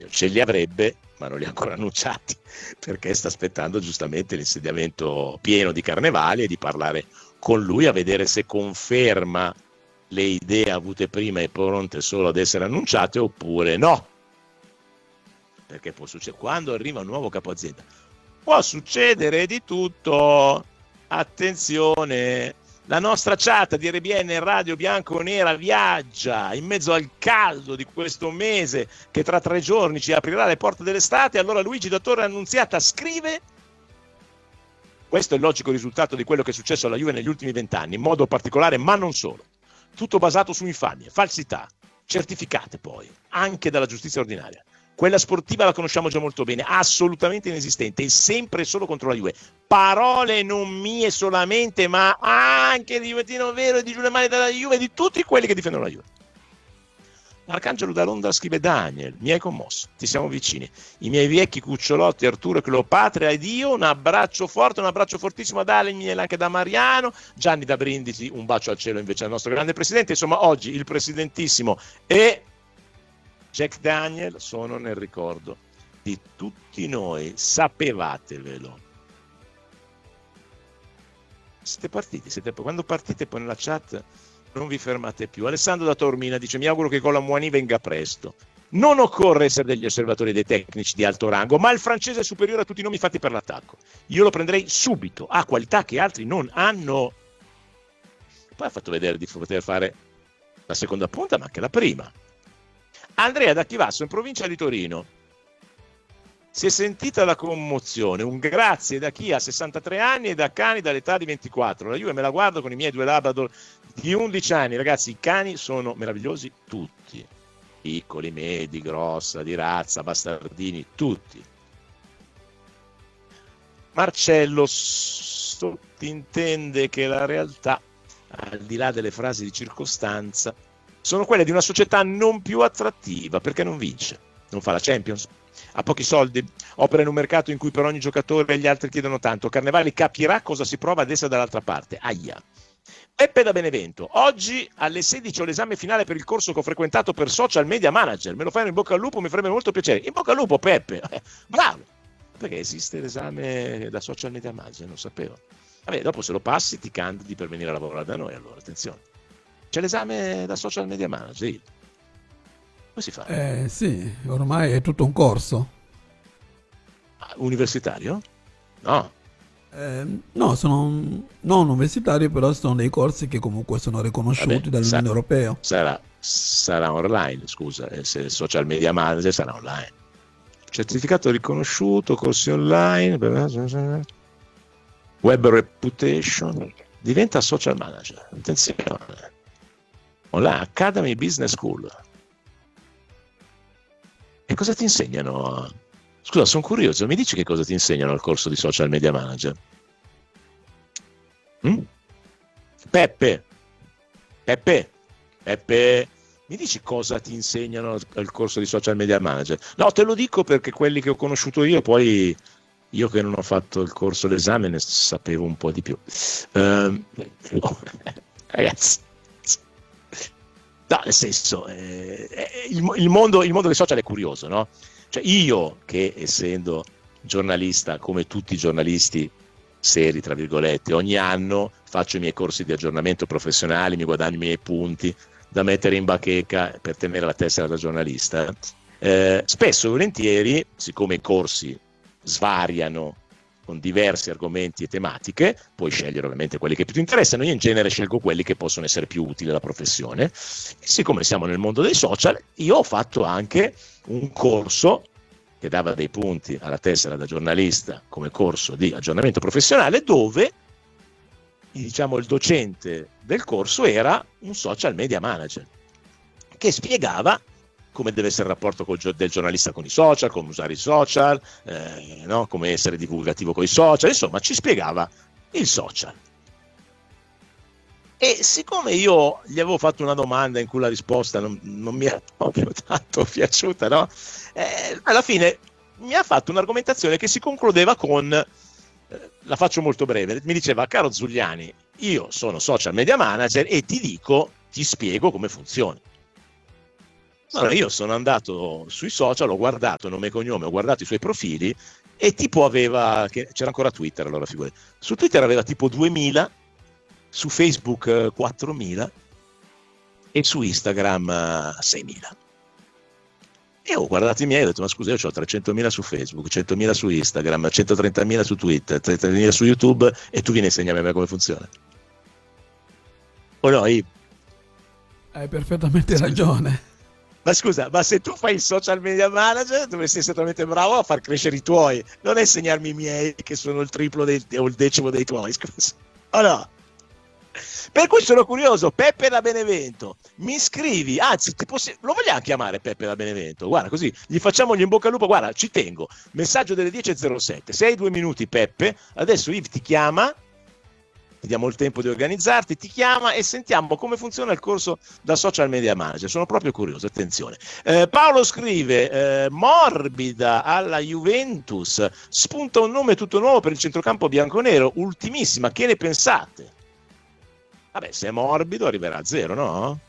Mourinho ce li avrebbe, ma non li ha ancora annunciati, perché sta aspettando giustamente l'insediamento pieno di Carnevali e di parlare con lui a vedere se conferma le idee avute prima e pronte solo ad essere annunciate oppure no. Perché può succedere, quando arriva un nuovo capo azienda, può succedere di tutto. Attenzione, la nostra chat di RBN Radio Bianconera viaggia in mezzo al caldo di questo mese che tra 3 giorni ci aprirà le porte dell'estate. Allora Luigi da Torre Annunziata scrive: questo è il logico risultato di quello che è successo alla Juve negli ultimi 20 anni, in modo particolare, ma non solo. Tutto basato su infamie, falsità, certificate poi, anche dalla giustizia ordinaria. Quella sportiva la conosciamo già molto bene, assolutamente inesistente e sempre solo contro la Juve. Parole non mie solamente, ma anche di Juventino Vero e di Giulia Mani della Juve, di tutti quelli che difendono la Juve. Arcangelo da Londra scrive: Daniel, mi hai commosso, ti siamo vicini. I miei vecchi cucciolotti Arturo e Cleopatra ed io, un abbraccio forte, un abbraccio fortissimo da Daniel, anche da Mariano, Gianni da Brindisi, un bacio al cielo invece al nostro grande presidente. Insomma, oggi il presidentissimo e Jack Daniel sono nel ricordo di tutti noi, sapevatevelo. Siete partiti, quando partite poi nella chat non vi fermate più. Alessandro da Taormina dice: mi auguro che Colomboani venga presto. Non occorre essere degli osservatori dei tecnici di alto rango, ma il francese è superiore a tutti i nomi fatti per l'attacco. Io lo prenderei subito, ha qualità che altri non hanno. Poi ha fatto vedere di poter fare la seconda punta, ma anche la prima. Andrea da Chivasso, in provincia di Torino. Si è sentita la commozione, un grazie da chi ha 63 anni e da cani dall'età di 24. La Juve me la guardo con i miei 2 Labrador di 11 anni. Ragazzi, i cani sono meravigliosi tutti. Piccoli, medi, grossa, di razza, bastardini, tutti. Marcello sottintende che la realtà, al di là delle frasi di circostanza, sono quelle di una società non più attrattiva perché non vince, non fa la Champions, ha pochi soldi, opera in un mercato in cui per ogni giocatore gli altri chiedono tanto. Carnevali capirà cosa si prova ad essere dall'altra parte. Aia. Peppe da Benevento: oggi alle 16 ho l'esame finale per il corso che ho frequentato per social media manager. Me lo fai in bocca al lupo, mi farebbe molto piacere. In bocca al lupo, Peppe. Bravo. Perché esiste l'esame da social media manager? Non sapevo. Vabbè, dopo se lo passi ti candidi per venire a lavorare da noi, allora attenzione. C'è l'esame da social media manager. Come si fa? Sì, ormai è tutto un corso. Universitario? No. No, sono non universitari, però sono dei corsi che comunque sono riconosciuti dall'Unione Europea. Sarà online, scusa, se il social media manager sarà online. Certificato riconosciuto, corsi online, web reputation, diventa social manager. Attenzione. Online Academy Business School. E cosa ti insegnano? Scusa, sono curioso, mi dici che cosa ti insegnano al corso di social media manager? Peppe, mi dici cosa ti insegnano al corso di social media manager? No, te lo dico perché quelli che ho conosciuto io, poi io che non ho fatto il corso, l'esame, ne sapevo un po' di più. Ragazzi, no, nel senso, il mondo dei social è curioso, no? Cioè io che, essendo giornalista come tutti i giornalisti seri, tra virgolette, ogni anno faccio i miei corsi di aggiornamento professionali, mi guadagno i miei punti da mettere in bacheca per tenere la tessera da giornalista. Spesso e volentieri, siccome i corsi svariano con diversi argomenti e tematiche, puoi scegliere ovviamente quelli che più ti interessano. Io in genere scelgo quelli che possono essere più utili alla professione, e siccome siamo nel mondo dei social, io ho fatto anche un corso che dava dei punti alla tessera da giornalista come corso di aggiornamento professionale, dove diciamo il docente del corso era un social media manager che spiegava come deve essere il rapporto del giornalista con i social, come usare i social, no? Come essere divulgativo con i social, insomma ci spiegava il social. E siccome io gli avevo fatto una domanda in cui la risposta non mi era proprio tanto piaciuta, no? Alla fine mi ha fatto un'argomentazione che si concludeva con, la faccio molto breve, mi diceva: caro Zuliani, io sono social media manager e ti spiego come funziona. Allora, io sono andato sui social, ho guardato nome e cognome, ho guardato i suoi profili e tipo c'era ancora Twitter allora, figurati. Su Twitter aveva tipo 2000, su Facebook 4000 e su Instagram 6000. E ho guardato i miei e ho detto, ma scusa, io ho 300.000 su Facebook, 100.000 su Instagram, 130.000 su Twitter, 30.000 su YouTube e tu vieni a insegnarmi a me come funziona. O no, Hai perfettamente ragione. Ma scusa, ma se tu fai il social media manager dovresti essere talmente bravo a far crescere i tuoi, non a insegnarmi i miei che sono il triplo o il decimo dei tuoi, scusa. O no? Per cui sono curioso, Peppe da Benevento, mi scrivi, anzi lo vogliamo chiamare Peppe da Benevento, guarda così, gli facciamo gli in bocca al lupo, guarda, ci tengo, messaggio delle 10.07, se hai 2 minuti Peppe, adesso Yves ti chiama, ti diamo il tempo di organizzarti, ti chiama e sentiamo come funziona il corso da social media manager, sono proprio curioso, attenzione. Paolo scrive, morbida alla Juventus, spunta un nome tutto nuovo per il centrocampo bianconero, ultimissima, che ne pensate? Vabbè, se è morbido arriverà a 0, no?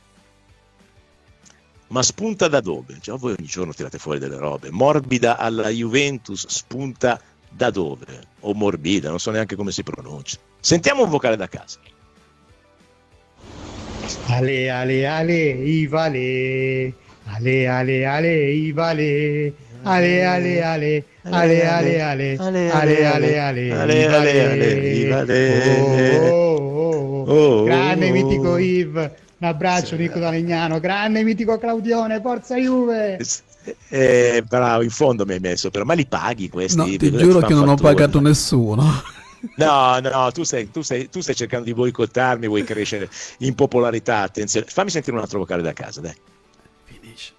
Ma spunta da dove? Cioè, voi ogni giorno tirate fuori delle robe. Morbida alla Juventus, spunta da dove? O morbida, non so neanche come si pronuncia. Sentiamo un vocale da casa. Ale, ale, ale, Ivale. Ale, ale, ale, Ivale. Ale, ale, ale, ale, ale, ale, ale, ale, ale. Grande mitico Yves, un abbraccio Nico da Legnano, grande mitico Claudione, forza Juve. Bravo, in fondo mi hai messo, però ma li paghi questi? No, ti giuro che non ho pagato nessuno. No, tu stai cercando di boicottarmi, vuoi crescere in popolarità, attenzione. Fammi sentire un altro vocale da casa, dai. Finisce.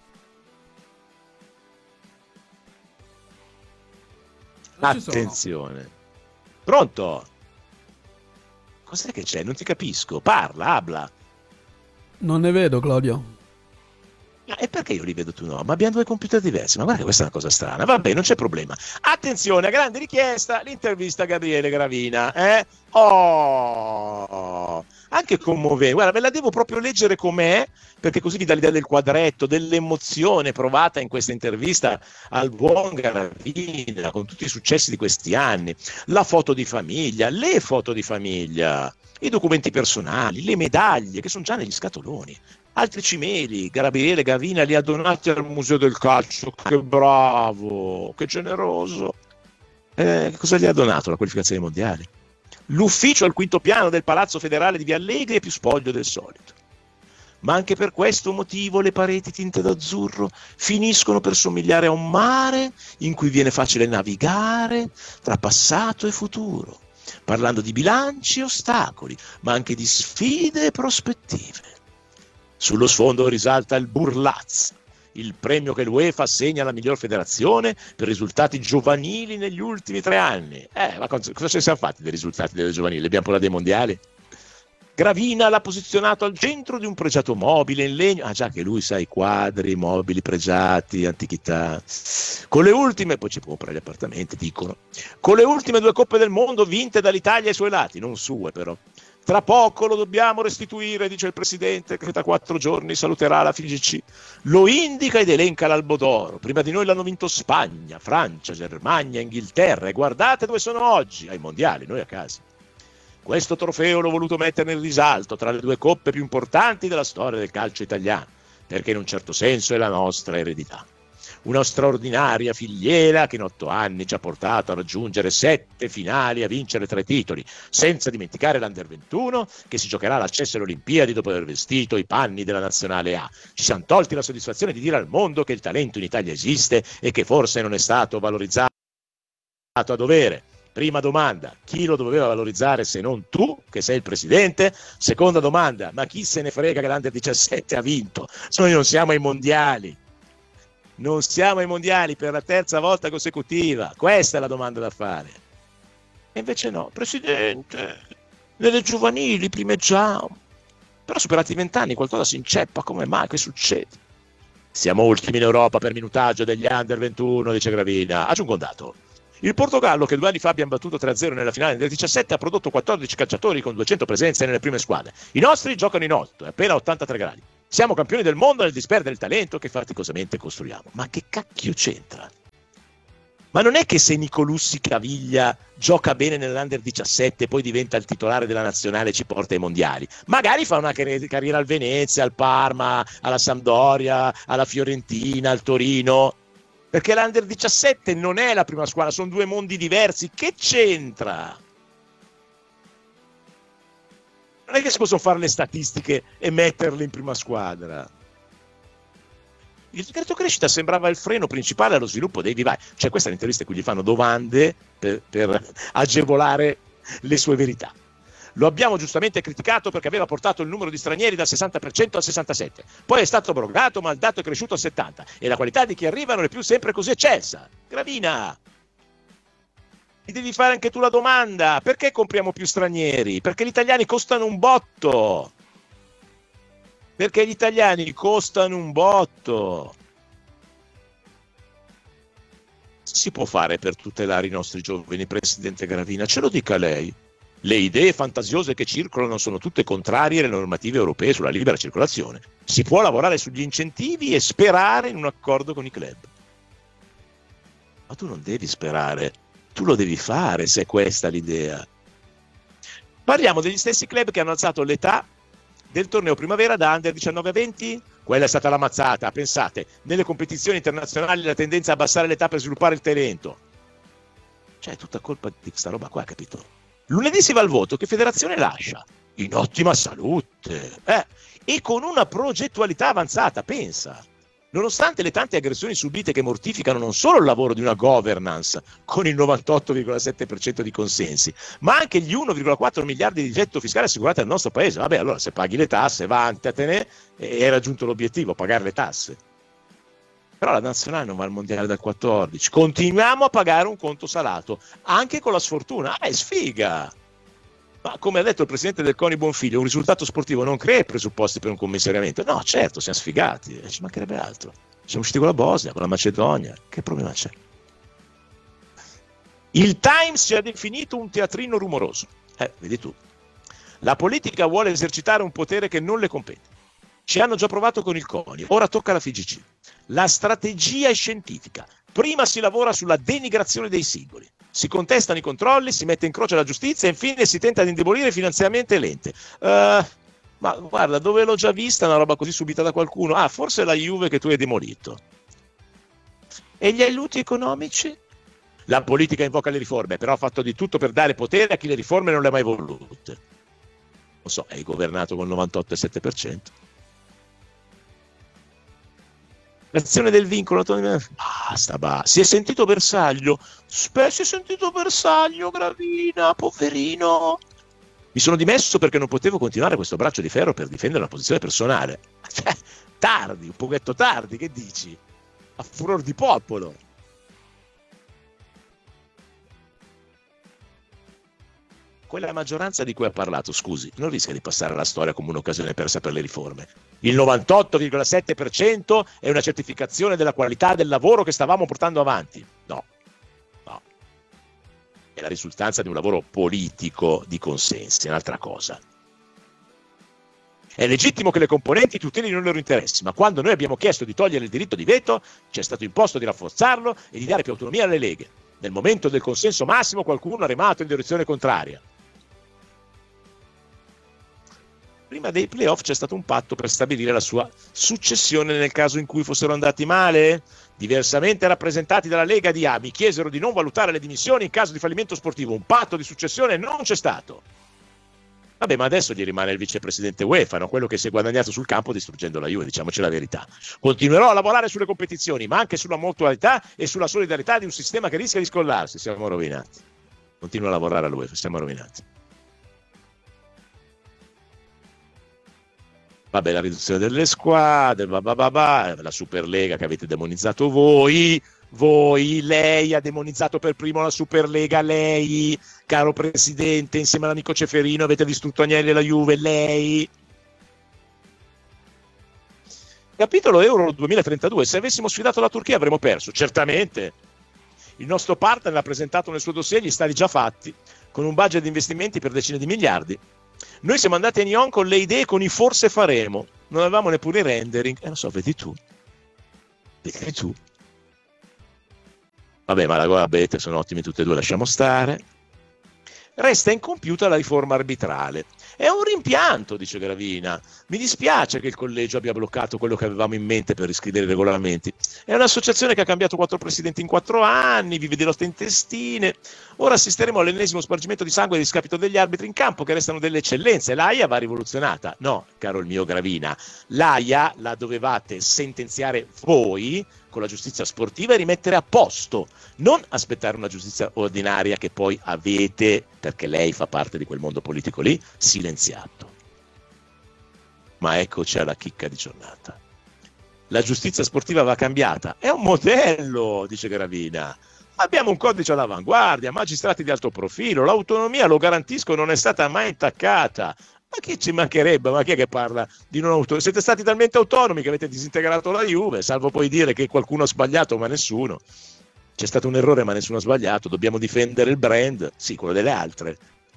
Attenzione. Pronto? Cos'è che c'è? Non ti capisco. Parla, habla. Non ne vedo, Claudio. E perché io li vedo tu no? Ma abbiamo 2 computer diversi, ma guarda che questa è una cosa strana. Vabbè, non c'è problema. Attenzione, a grande richiesta, l'intervista a Gabriele Gravina. Anche commovente. Guarda, ve la devo proprio leggere com'è, perché così vi dà l'idea del quadretto, dell'emozione provata in questa intervista al buon Gravina, con tutti i successi di questi anni. La foto di famiglia, le foto di famiglia, i documenti personali, le medaglie, che sono già negli scatoloni. Altri cimeli, Gabriele Gravina li ha donati al Museo del Calcio, che bravo, che generoso. Cosa gli ha donato? La qualificazione mondiale. L'ufficio al 5° piano del Palazzo Federale di Via Allegri è più spoglio del solito. Ma anche per questo motivo le pareti tinte d'azzurro finiscono per somigliare a un mare in cui viene facile navigare tra passato e futuro, parlando di bilanci e ostacoli, ma anche di sfide e prospettive. Sullo sfondo risalta il Burlaz, il premio che l'UEFA assegna alla miglior federazione per risultati giovanili negli ultimi 3 anni. Ma cosa ci siamo fatti dei risultati delle giovanili? Abbiamo parlato dei mondiali? Gravina l'ha posizionato al centro di un pregiato mobile in legno. Ah già, che lui sa i quadri, mobili pregiati, antichità. Con le ultime, poi ci può comprare gli appartamenti, dicono. Con le ultime 2 coppe del mondo vinte dall'Italia ai suoi lati, non sue però. Tra poco lo dobbiamo restituire, dice il presidente, che tra 4 giorni saluterà la FIGC. Lo indica ed elenca l'Albo d'Oro. Prima di noi l'hanno vinto Spagna, Francia, Germania, Inghilterra. E guardate dove sono oggi, ai mondiali, noi a casa. Questo trofeo l'ho voluto mettere in risalto tra le 2 coppe più importanti della storia del calcio italiano, perché in un certo senso è la nostra eredità. Una straordinaria filiera che in 8 anni ci ha portato a raggiungere 7 finali e a vincere 3 titoli, senza dimenticare l'Under 21 che si giocherà l'accesso alle Olimpiadi dopo aver vestito i panni della Nazionale A. Ci siamo tolti la soddisfazione di dire al mondo che il talento in Italia esiste e che forse non è stato valorizzato a dovere. Prima domanda, chi lo doveva valorizzare se non tu, che sei il presidente? Seconda domanda, ma chi se ne frega che l'Under 17 ha vinto? Noi non siamo ai mondiali. Non siamo ai mondiali per la 3ª volta consecutiva. Questa è la domanda da fare. E invece no, presidente, nelle giovanili primeggiamo. Però superati i 20 anni qualcosa si inceppa, come mai? Che succede? Siamo ultimi in Europa per minutaggio degli Under 21, dice Gravina. Aggiungo un dato. Il Portogallo, che 2 anni fa abbiamo battuto 3-0 nella finale del 17, ha prodotto 14 calciatori con 200 presenze nelle prime squadre. I nostri giocano in 8, è appena 83 gradi. Siamo campioni del mondo nel disperdere il talento che faticosamente costruiamo. Ma che cacchio c'entra? Ma non è che se Nicolussi Caviglia gioca bene nell'Under 17 e poi diventa il titolare della nazionale e ci porta ai mondiali, magari fa una carriera al Venezia, al Parma, alla Sampdoria, alla Fiorentina, al Torino, perché l'Under 17 non è la prima squadra, sono due mondi diversi. Che c'entra? Non è che si possono fare le statistiche e metterle in prima squadra. Il decreto crescita sembrava il freno principale allo sviluppo dei vivai. C'è questa l'intervista in cui gli fanno domande per agevolare le sue verità. Lo abbiamo giustamente criticato perché aveva portato il numero di stranieri dal 60% al 67%. Poi è stato abrogato, ma il dato è cresciuto al 70%. E la qualità di chi arriva non è più sempre così eccelsa. Gravina, ti devi fare anche tu la domanda: perché compriamo più stranieri? Perché gli italiani costano un botto. Perché gli italiani costano un botto. Si può fare per tutelare i nostri giovani, Presidente Gravina? Ce lo dica lei. Le idee fantasiose che circolano sono tutte contrarie alle normative europee sulla libera circolazione. Si può lavorare sugli incentivi e sperare in un accordo con i club. Ma tu non devi sperare, tu lo devi fare, se è questa l'idea. Parliamo degli stessi club che hanno alzato l'età del torneo primavera da Under 19 a 20. Quella è stata la mazzata. Pensate, nelle competizioni internazionali la tendenza a abbassare l'età per sviluppare il talento. Cioè, è tutta colpa di questa roba qua, capito? Lunedì si va al voto. Che federazione lascia? In ottima salute. E con una progettualità avanzata, pensa. Nonostante le tante aggressioni subite che mortificano non solo il lavoro di una governance con il 98,7% di consensi, ma anche gli 1,4 miliardi di gettito fiscale assicurati al nostro paese. Vabbè, allora se paghi le tasse, vantatene, e hai raggiunto l'obiettivo, pagare le tasse. Però la nazionale non va al mondiale dal 14. Continuiamo a pagare un conto salato, anche con la sfortuna. È sfiga! Ma come ha detto il presidente del CONI Bonfiglio, un risultato sportivo non crea i presupposti per un commissariamento. No, certo, siamo sfigati, ci mancherebbe altro. Siamo usciti con la Bosnia, con la Macedonia, che problema c'è? Il Times ci ha definito un teatrino rumoroso. Vedi tu. La politica vuole esercitare un potere che non le compete. Ci hanno già provato con il CONI, ora tocca alla FIGC. La strategia è scientifica. Prima si lavora sulla denigrazione dei singoli. Si contestano i controlli, si mette in croce la giustizia e infine si tenta di indebolire finanziariamente l'ente. Ma guarda, dove l'ho già vista una roba così subita da qualcuno? Forse la Juve che tu hai demolito. E gli aiuti economici? La politica invoca le riforme, però ha fatto di tutto per dare potere a chi le riforme non le ha mai volute. Non so, hai governato con il 98,7%. L'azione del vincolo, basta. Si è sentito bersaglio, Gravina, poverino. Mi sono dimesso perché non potevo continuare questo braccio di ferro per difendere una posizione personale. Tardi, un pochetto tardi, che dici? A furor di popolo. Quella maggioranza di cui ha parlato, scusi, non rischia di passare alla storia come un'occasione persa per le riforme. Il 98,7% è una certificazione della qualità del lavoro che stavamo portando avanti. No. È la risultanza di un lavoro politico di consensi, è un'altra cosa. È legittimo che le componenti tutelino i loro interessi, ma quando noi abbiamo chiesto di togliere il diritto di veto, ci è stato imposto di rafforzarlo e di dare più autonomia alle leghe. Nel momento del consenso massimo qualcuno ha remato in direzione contraria. Prima dei playoff c'è stato un patto per stabilire la sua successione nel caso in cui fossero andati male. Diversamente rappresentati dalla Lega di A mi chiesero di non valutare le dimissioni in caso di fallimento sportivo. Un patto di successione non c'è stato. Vabbè, ma adesso gli rimane il vicepresidente UEFA, no? Quello che si è guadagnato sul campo distruggendo la Juve, diciamoci la verità. Continuerò a lavorare sulle competizioni, ma anche sulla mutualità e sulla solidarietà di un sistema che rischia di scollarsi. Siamo rovinati. Continua a lavorare all'UEFA, siamo rovinati. Vabbè, la riduzione delle squadre, la Superlega che avete demonizzato voi, lei ha demonizzato per primo la Superlega, lei, caro Presidente, insieme all'amico Ceferino avete distrutto Agnelli e la Juve, lei. Capitolo Euro 2032, se avessimo sfidato la Turchia avremmo perso, certamente. Il nostro partner ha presentato nel suo dossier gli stadi già fatti, con un budget di investimenti per decine di miliardi. Noi siamo andati a Nyon con le idee, con i forse faremo. non avevamo neppure i rendering. Non so, vedi tu. Vabbè, ma la Gola Bete sono ottimi tutti e due, lasciamo stare. Resta incompiuta la riforma arbitrale. È un rimpianto, dice Gravina. Mi dispiace che il collegio abbia bloccato quello che avevamo in mente per riscrivere i regolamenti. È un'associazione che ha cambiato 4 presidenti in 4 anni, vive di lotte intestine. Ora assisteremo all'ennesimo spargimento di sangue a discapito degli arbitri in campo, che restano delle eccellenze. L'AIA va rivoluzionata. No, caro il mio Gravina, l'AIA la dovevate sentenziare voi con la giustizia sportiva e rimettere a posto, non aspettare una giustizia ordinaria che poi avete, perché lei fa parte di quel mondo politico lì, silenziato. Ma eccoci alla chicca di giornata. La giustizia sportiva va cambiata, è un modello, dice Gravina. Abbiamo un codice all'avanguardia, magistrati di alto profilo, l'autonomia, lo garantisco, non è stata mai intaccata. Ma chi ci mancherebbe? Ma chi è che parla di non autonomia? Siete stati talmente autonomi che avete disintegrato la Juve, salvo poi dire che qualcuno ha sbagliato, ma nessuno. C'è stato un errore, ma nessuno ha sbagliato. Dobbiamo difendere il brand, sì, quello delle altre.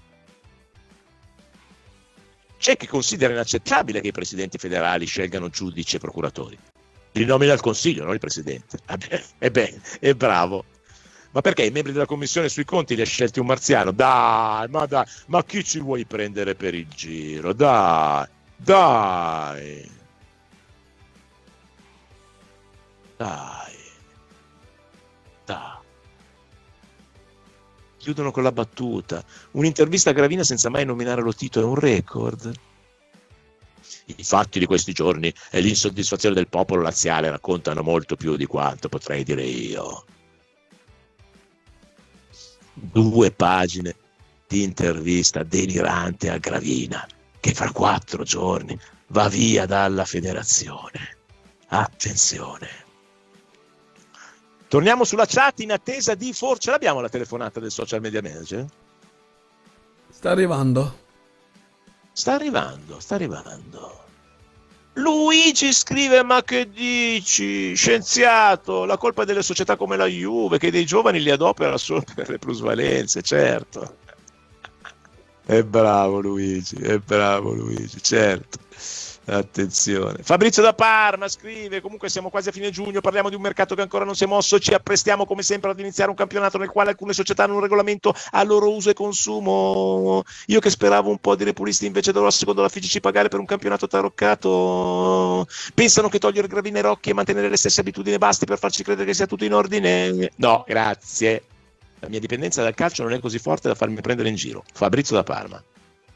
C'è chi considera inaccettabile che i presidenti federali scelgano giudici e procuratori. Li nomina il Consiglio, non il presidente. È bravo. Ma perché i membri della commissione sui conti li ha scelti un marziano? Dai, ma chi ci vuoi prendere per il giro? Dai. Chiudono con la battuta. Un'intervista a Gravina senza mai nominare lo Tito è un record. I fatti di questi giorni e l'insoddisfazione del popolo laziale raccontano molto più di quanto potrei dire io. 2 pagine di intervista delirante a Gravina, che fra 4 giorni va via dalla federazione. Attenzione. Torniamo sulla chat in attesa di forse l'abbiamo la telefonata del social media manager? Sta arrivando. Luigi scrive: ma che dici, scienziato, la colpa è delle società come la Juve, che dei giovani li adopera solo per le plusvalenze. Certo, è bravo Luigi, certo. Attenzione. Fabrizio da Parma scrive: comunque siamo quasi a fine giugno, parliamo di un mercato che ancora non si è mosso, ci apprestiamo come sempre ad iniziare un campionato nel quale alcune società hanno un regolamento a loro uso e consumo. Io che speravo un po' di repulisti invece dovrò secondo la FIGC pagare per un campionato taroccato. Pensano che togliere Gravina e Rocchi e mantenere le stesse abitudini basti per farci credere che sia tutto in ordine? No, grazie. La mia dipendenza dal calcio non è così forte da farmi prendere in giro. Fabrizio da Parma.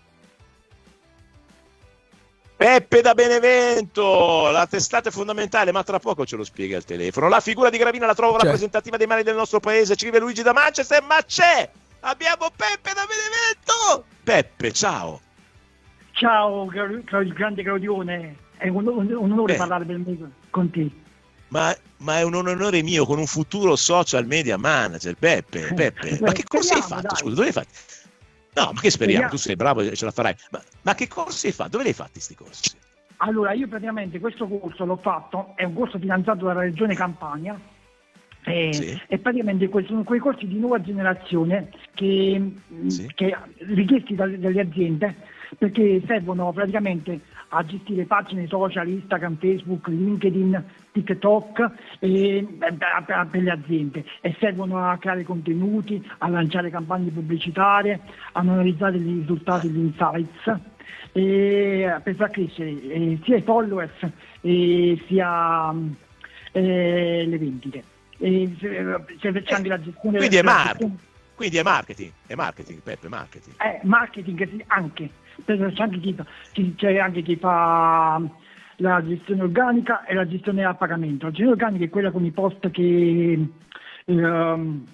Peppe da Benevento, la testata è fondamentale, ma tra poco ce lo spiega al telefono. La figura di Gravina la trovo rappresentativa dei mali del nostro paese. Scrive Luigi da Manchester, ma c'è! Abbiamo Peppe da Benevento! Peppe, ciao! Ciao, grande Claudione, è un onore parlare per me con te. Ma è un onore mio con un futuro social media manager, Peppe. Ma che corsi hai fatto? Scusa, dove hai fatto? No, ma che speriamo, tu sei bravo e ce la farai. Ma che corsi hai fatto? Dove li hai fatti questi corsi? Allora, io praticamente questo corso l'ho fatto, è un corso finanziato dalla Regione Campania e praticamente sono quei corsi di nuova generazione che richiesti dalle aziende, perché servono praticamente a gestire pagine social, Instagram, Facebook, LinkedIn, TikTok per le aziende, e servono a creare contenuti, a lanciare campagne pubblicitarie, a analizzare i risultati, gli insights, per far crescere sia i followers sia le vendite. Serve anche la gestione. Quindi è marketing, Peppe, marketing. Marketing sì, anche. C'è anche chi fa la gestione organica e la gestione a pagamento. La gestione organica è quella con i post che non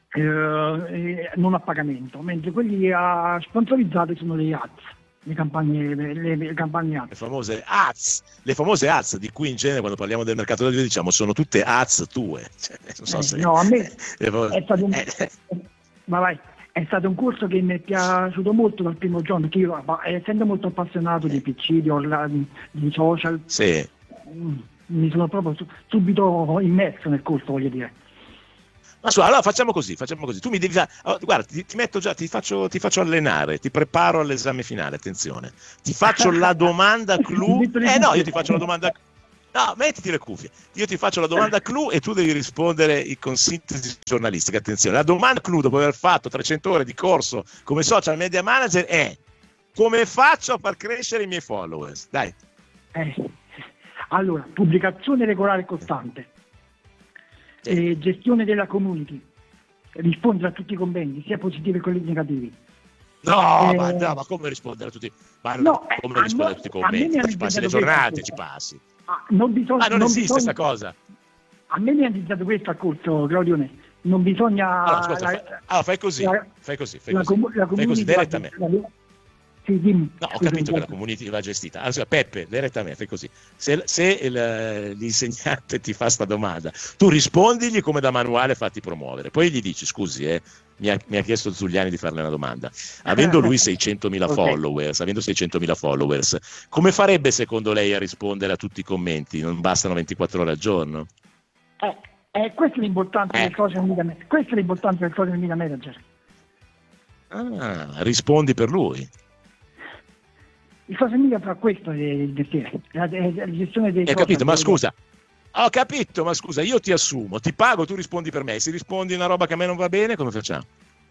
a pagamento, mentre quelli sponsorizzati sono le ads, le campagne ads. Le famose ads di cui in genere quando parliamo del mercato del video diciamo sono tutte ads tue. Cioè, non so se... No, a me è stato è stato un corso che mi è piaciuto molto dal primo giorno, perché io, essendo molto appassionato di PC, di online, di social, mi sono proprio subito immerso nel corso, voglio dire. allora facciamo così. Tu mi devi guarda, ti metto già, ti faccio allenare, ti preparo all'esame finale, attenzione. Ti faccio la domanda clou. No, io ti faccio la domanda. No, mettiti le cuffie. Io ti faccio la domanda clou e tu devi rispondere con sintesi giornalistica. Attenzione, la domanda clou dopo aver fatto 300 ore di corso come social media manager è: come faccio a far crescere i miei followers? Dai. Allora, pubblicazione regolare e costante, gestione della community, rispondere a tutti i commenti, sia positivi che quelli negativi. Ma come rispondere a tutti? Come rispondere a tutti i commenti? Ci passi le giornate, ci passi. Non esiste questa cosa. A me mi hanno iniziato questo a corso, Claudione. Non bisogna. Fai così direttamente. Sì, dimmi. No, ho capito che la community va gestita. Allora, Peppe, direttamente, fai così. Se l'insegnante ti fa sta domanda, tu rispondigli come da manuale, fatti promuovere. Poi gli dici: scusi, mi ha chiesto Zuliani di farle una domanda. Avendo lui 600.000 followers, come farebbe secondo lei a rispondere a tutti i commenti? Non bastano 24 ore al giorno? Questa è l'importanza del social media manager. Questa è l'importanza del social media manager. Rispondi per lui. Il social media fa questo il mestiere, la gestione dei social. Ho capito, ma scusa, io ti assumo, ti pago, tu rispondi per me. Se rispondi una roba che a me non va bene, come facciamo?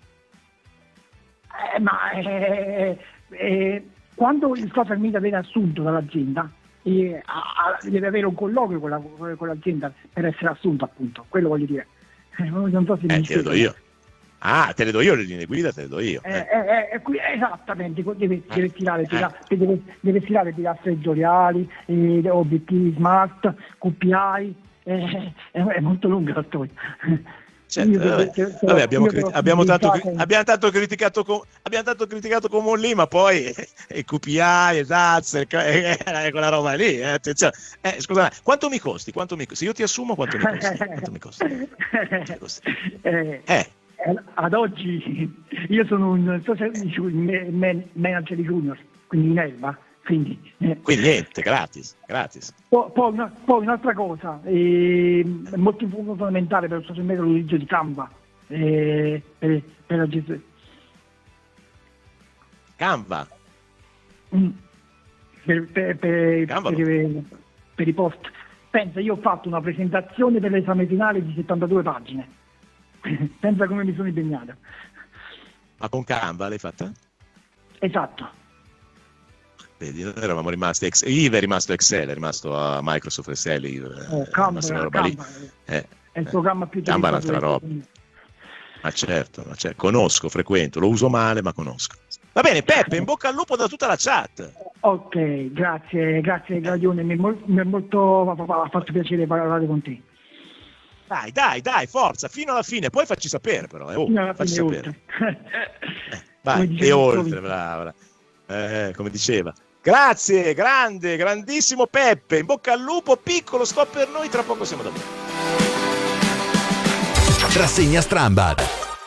Quando il social media viene assunto dall'azienda, deve avere un colloquio con l'azienda per essere assunto, appunto. Quello voglio dire. Non so se mi te le do io. Te le do io le linee guida, te le do io. Esattamente, deve stilare pilastri editoriali, obiettivi SMART, KPI, è molto lunga la storia. Certo, abbiamo tanto criticato con Molli, ma poi i KPI, esatto, quella roba lì. Attenzione. Scusa, quanto mi costi? Se io ti assumo, quanto mi costi? Ad oggi io sono un social manager di junior, quindi in Elba, quindi niente, gratis. Poi un'altra cosa, molto fondamentale per il social media, l'utilizzo di Canva per la gestione. Canva? Per i post. Pensa, io ho fatto una presentazione per l'esame finale di 72 pagine. Pensa come mi sono impegnato. Ma con Canva l'hai fatta? Esatto. Vedi, noi eravamo rimasti Yves è rimasto Excel, è rimasto a Microsoft Excel. Canva è il programma più Canva è un'altra roba. Ma certo, conosco, frequento, lo uso male, ma conosco. Va bene, Peppe, in bocca al lupo da tutta la chat. Ok, grazie Gaglione, mi ha molto fatto piacere parlare con te. Dai, forza, fino alla fine, poi facci sapere però. Facci sapere. Vai, e oltre, brava. Come diceva. Grazie, grandissimo Peppe, in bocca al lupo, piccolo stop per noi, tra poco siamo da voi. Rassegna Strambad.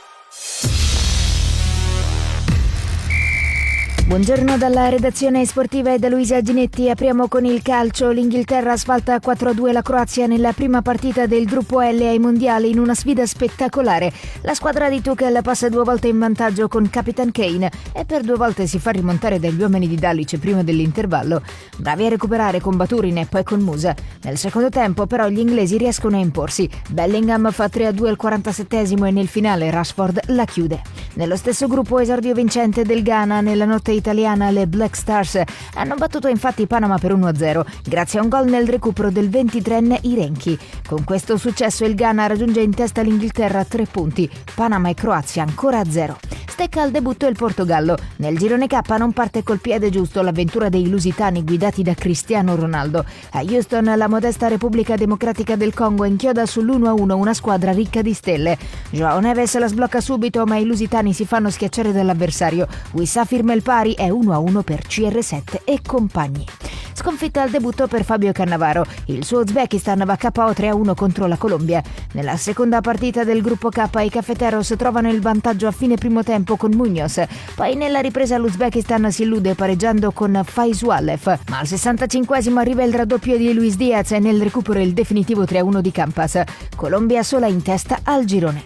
Buongiorno dalla redazione sportiva e da Luisa Ginetti. Apriamo con il calcio. L'Inghilterra asfalta 4-2 la Croazia nella prima partita del gruppo L ai mondiali in una sfida spettacolare. La squadra di Tuchel passa 2 volte in vantaggio con Capitan Kane e per 2 volte si fa rimontare dagli uomini di Dalic prima dell'intervallo. Bravi a recuperare con Baturin e poi con Musa. Nel secondo tempo però gli inglesi riescono a imporsi. Bellingham fa 3-2 al 47esimo e nel finale Rashford la chiude. Nello stesso gruppo esordio vincente del Ghana nella notte italiana, le Black Stars hanno battuto infatti Panama per 1-0 grazie a un gol nel recupero del 23enne Irenchi. Con questo successo il Ghana raggiunge in testa l'Inghilterra a 3 punti, Panama e Croazia ancora a 0. Stecca al debutto il Portogallo. Nel girone K non parte col piede giusto l'avventura dei lusitani guidati da Cristiano Ronaldo. A Houston la modesta Repubblica Democratica del Congo inchioda sull'1-1 una squadra ricca di stelle. João Neves la sblocca subito ma i lusitani si fanno schiacciare dall'avversario. Wissa firma il pari, è 1-1 per CR7 e compagni. Sconfitta al debutto per Fabio Cannavaro. Il suo Uzbekistan va KO 3-1 contro la Colombia. Nella seconda partita del gruppo K i Cafeteros trovano il vantaggio a fine primo tempo con Muñoz. Poi nella ripresa l'Uzbekistan si illude pareggiando con Faizualev. Ma al 65esimo arriva il raddoppio di Luis Diaz e nel recupero il definitivo 3-1 di Campas. Colombia sola in testa al girone.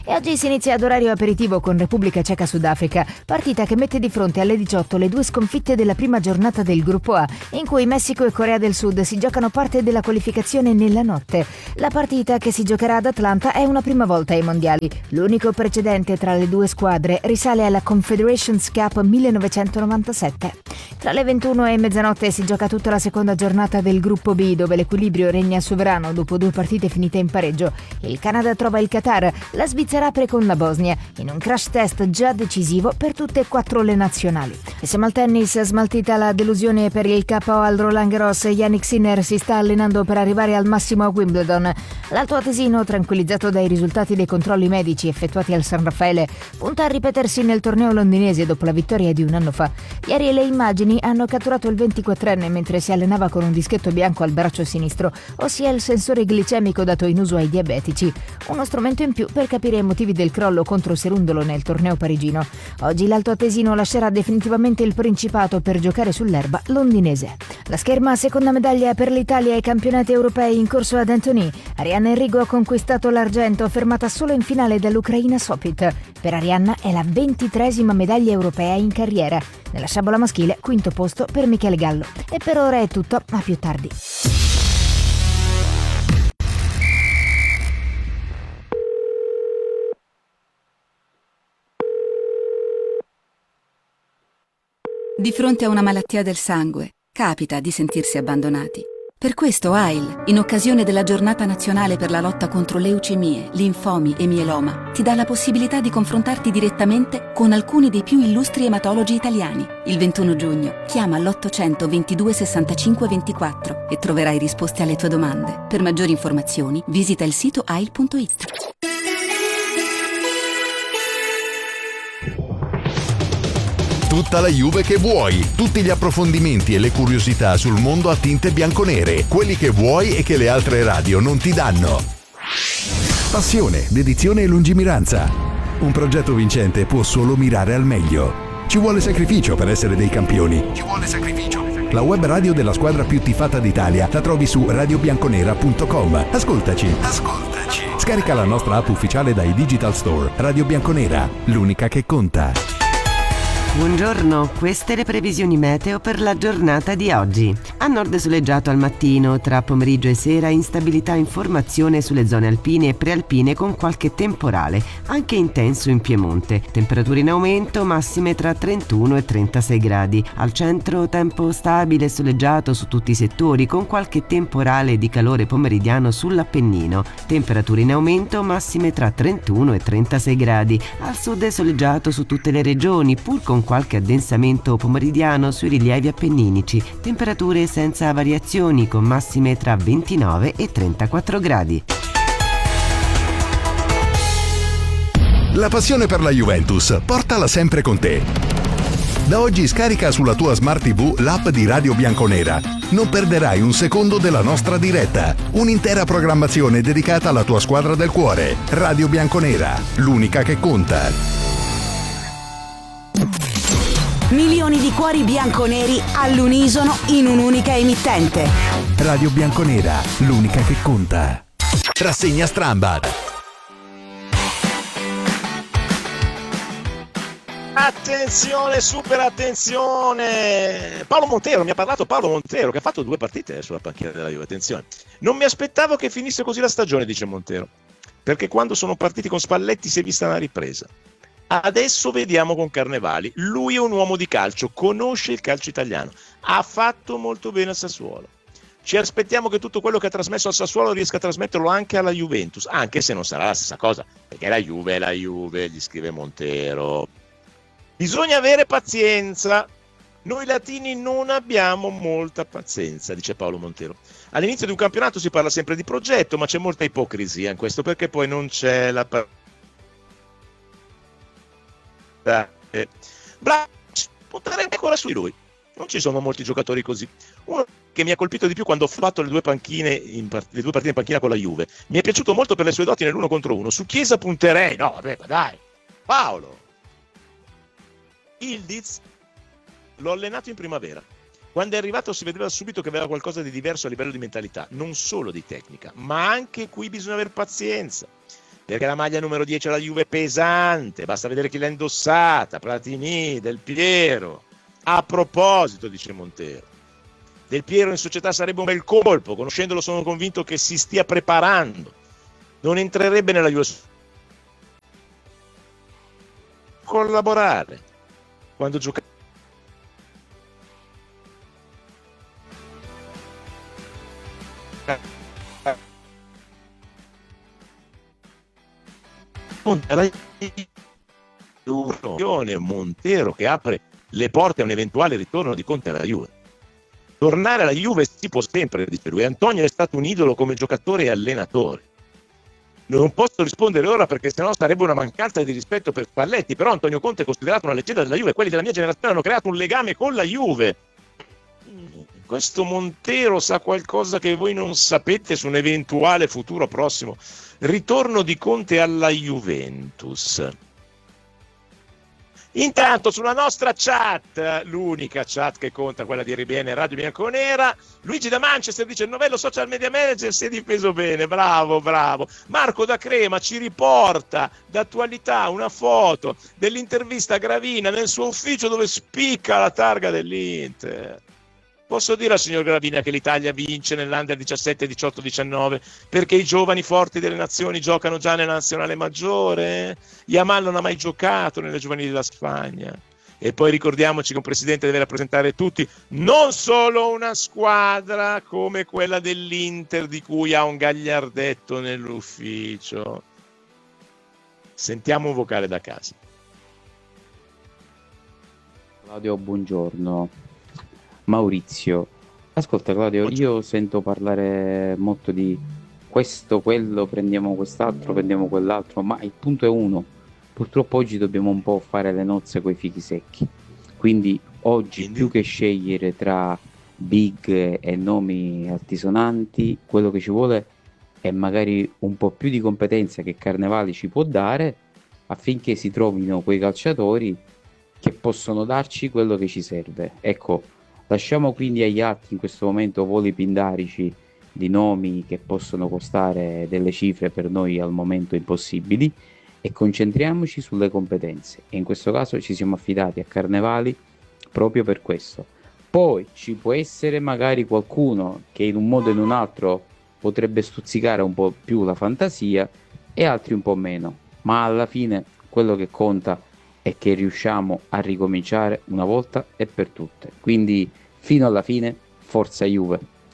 E oggi si inizia ad orario aperitivo con Repubblica Ceca Sudafrica, partita che mette di fronte alle 18 le due sconfitte della prima giornata del gruppo A, in cui Messico e Corea del Sud si giocano parte della qualificazione nella notte. La partita, che si giocherà ad Atlanta, è una prima volta ai mondiali. L'unico precedente tra le due squadre risale alla Confederations Cup 1997. Tra le 21 e mezzanotte si gioca tutta la seconda giornata del gruppo B, dove l'equilibrio regna sovrano dopo 2 partite finite in pareggio. Il Canada trova il Qatar, la Svizzera apre con la Bosnia, in un crash test già decisivo per tutte e 4 le nazionali. E siamo al tennis, smaltita la delusione per il KO al Roland Garros, Jannik Sinner si sta allenando per arrivare al massimo a Wimbledon. L'alto atesino, tranquillizzato dai risultati dei controlli medici effettuati al San Raffaele, punta a ripetersi nel torneo londinese dopo la vittoria di un anno fa. Ieri le immagini hanno catturato il 24enne mentre si allenava con un dischetto bianco al braccio sinistro, ossia il sensore glicemico dato in uso ai diabetici. Uno strumento in più per capire i motivi del crollo contro Serundolo nel torneo parigino. Oggi l'alto atesino lascerà definitivamente il Principato per giocare sull'erba londinese. La scherma seconda medaglia per l'Italia ai campionati europei in corso ad Antony. Arianna Enrico ha conquistato l'argento, fermata solo in finale dall'Ucraina Sopit. Per Arianna è la 23esima medaglia europea in carriera. Nella sciabola maschile, quinto posto per Michele Gallo. E per ora è tutto, a più tardi. Di fronte a una malattia del sangue, capita di sentirsi abbandonati. Per questo AIL, in occasione della Giornata Nazionale per la lotta contro leucemie, linfomi e mieloma, ti dà la possibilità di confrontarti direttamente con alcuni dei più illustri ematologi italiani. Il 21 giugno chiama l'800 22 65 24 e troverai risposte alle tue domande. Per maggiori informazioni visita il sito ail.it. Tutta la Juve che vuoi, tutti gli approfondimenti e le curiosità sul mondo a tinte bianconere, quelli che vuoi e che le altre radio non ti danno. Passione, dedizione e lungimiranza. Un progetto vincente può solo mirare al meglio. Ci vuole sacrificio per essere dei campioni. Ci vuole sacrificio. La web radio della squadra più tifata d'Italia la trovi su radiobianconera.com. Ascoltaci. Scarica la nostra app ufficiale dai Digital Store. Radio Bianconera, l'unica che conta. Buongiorno, queste le previsioni meteo per la giornata di oggi. A nord soleggiato al mattino, tra pomeriggio e sera instabilità in formazione sulle zone alpine e prealpine con qualche temporale, anche intenso in Piemonte. Temperature in aumento, massime tra 31 e 36 gradi. Al centro tempo stabile e soleggiato su tutti i settori con qualche temporale di calore pomeridiano sull'Appennino. Temperature in aumento, massime tra 31 e 36 gradi. Al sud è soleggiato su tutte le regioni, pur con qualche addensamento pomeridiano sui rilievi appenninici, temperature senza variazioni con massime tra 29 e 34 gradi. La passione per la Juventus, portala sempre con te. Da oggi scarica sulla tua Smart TV l'app di Radio Bianconera. Non perderai un secondo della nostra diretta. Un'intera programmazione dedicata alla tua squadra del cuore. Radio Bianconera, l'unica che conta. Milioni di cuori bianconeri all'unisono in un'unica emittente. Radio Bianconera, l'unica che conta. Rassegna Strambad. Attenzione, super attenzione! Paolo Montero, mi ha parlato Paolo Montero, che ha fatto 2 partite sulla panchina della Juve. Attenzione, non mi aspettavo che finisse così la stagione, dice Montero, perché quando sono partiti con Spalletti si è vista una ripresa. Adesso vediamo con Carnevali. Lui è un uomo di calcio, conosce il calcio italiano, ha fatto molto bene al Sassuolo. Ci aspettiamo che tutto quello che ha trasmesso al Sassuolo riesca a trasmetterlo anche alla Juventus, anche se non sarà la stessa cosa, perché la Juve è la Juve, gli scrive Montero. Bisogna avere pazienza. Noi latini non abbiamo molta pazienza, dice Paolo Montero. All'inizio di un campionato si parla sempre di progetto, ma c'è molta ipocrisia in questo, perché poi non c'è la punterei ancora su di lui. Non ci sono molti giocatori così. Uno che mi ha colpito di più quando ho fatto le 2 partite in panchina con la Juve, mi è piaciuto molto per le sue doti nell'1 contro 1. Su Chiesa punterei. No, vabbè, ma dai, Paolo Ildiz l'ho allenato in primavera. Quando è arrivato si vedeva subito che aveva qualcosa di diverso a livello di mentalità, non solo di tecnica, ma anche qui bisogna avere pazienza. perché la maglia numero 10 alla Juve è pesante, basta vedere chi l'ha indossata, Platini, Del Piero. A proposito, dice Montero, Del Piero in società sarebbe un bel colpo, conoscendolo sono convinto che si stia preparando, non entrerebbe nella Juve, collaborare quando gioca. Montero che apre le porte a un eventuale ritorno di Conte alla Juve. Tornare alla Juve si può sempre, dice lui. Antonio è stato un idolo come giocatore e allenatore. Non posso rispondere ora perché sennò sarebbe una mancanza di rispetto per Spalletti, però Antonio Conte è considerato una leggenda della Juve, quelli della mia generazione hanno creato un legame con la Juve. Questo Montero sa qualcosa che voi non sapete su un eventuale futuro prossimo ritorno di Conte alla Juventus. Intanto sulla nostra chat, l'unica chat che conta, quella di RBN Radio Bianconera, Luigi da Manchester dice: il novello social media manager si è difeso bene, bravo. Marco da Crema ci riporta d'attualità una foto dell'intervista a Gravina nel suo ufficio dove spicca la targa dell'Inter. Posso dire al signor Gravina che l'Italia vince nell'Under 17, 18, 19 perché i giovani forti delle nazioni giocano già nella nazionale maggiore? Yamal non ha mai giocato nelle giovanili della Spagna. E poi ricordiamoci che un presidente deve rappresentare tutti, non solo una squadra come quella dell'Inter di cui ha un gagliardetto nell'ufficio. Sentiamo un vocale da casa. Claudio, buongiorno. Maurizio, ascolta Claudio, io sento parlare molto di questo, quello, prendiamo quest'altro, prendiamo quell'altro, ma il punto è uno: purtroppo oggi dobbiamo un po' fare le nozze coi fichi secchi, quindi oggi più che scegliere tra big e nomi altisonanti, quello che ci vuole è magari un po' più di competenza che Carnevali ci può dare, affinché si trovino quei calciatori che possono darci quello che ci serve. Ecco, lasciamo quindi agli altri in questo momento voli pindarici di nomi che possono costare delle cifre per noi al momento impossibili e concentriamoci sulle competenze, e in questo caso ci siamo affidati a Carnevali proprio per questo. Poi ci può essere magari qualcuno che in un modo o in un altro potrebbe stuzzicare un po' più la fantasia e altri un po' meno, ma alla fine quello che conta è che riusciamo a ricominciare una volta e per tutte. Quindi fino alla fine, forza Juve.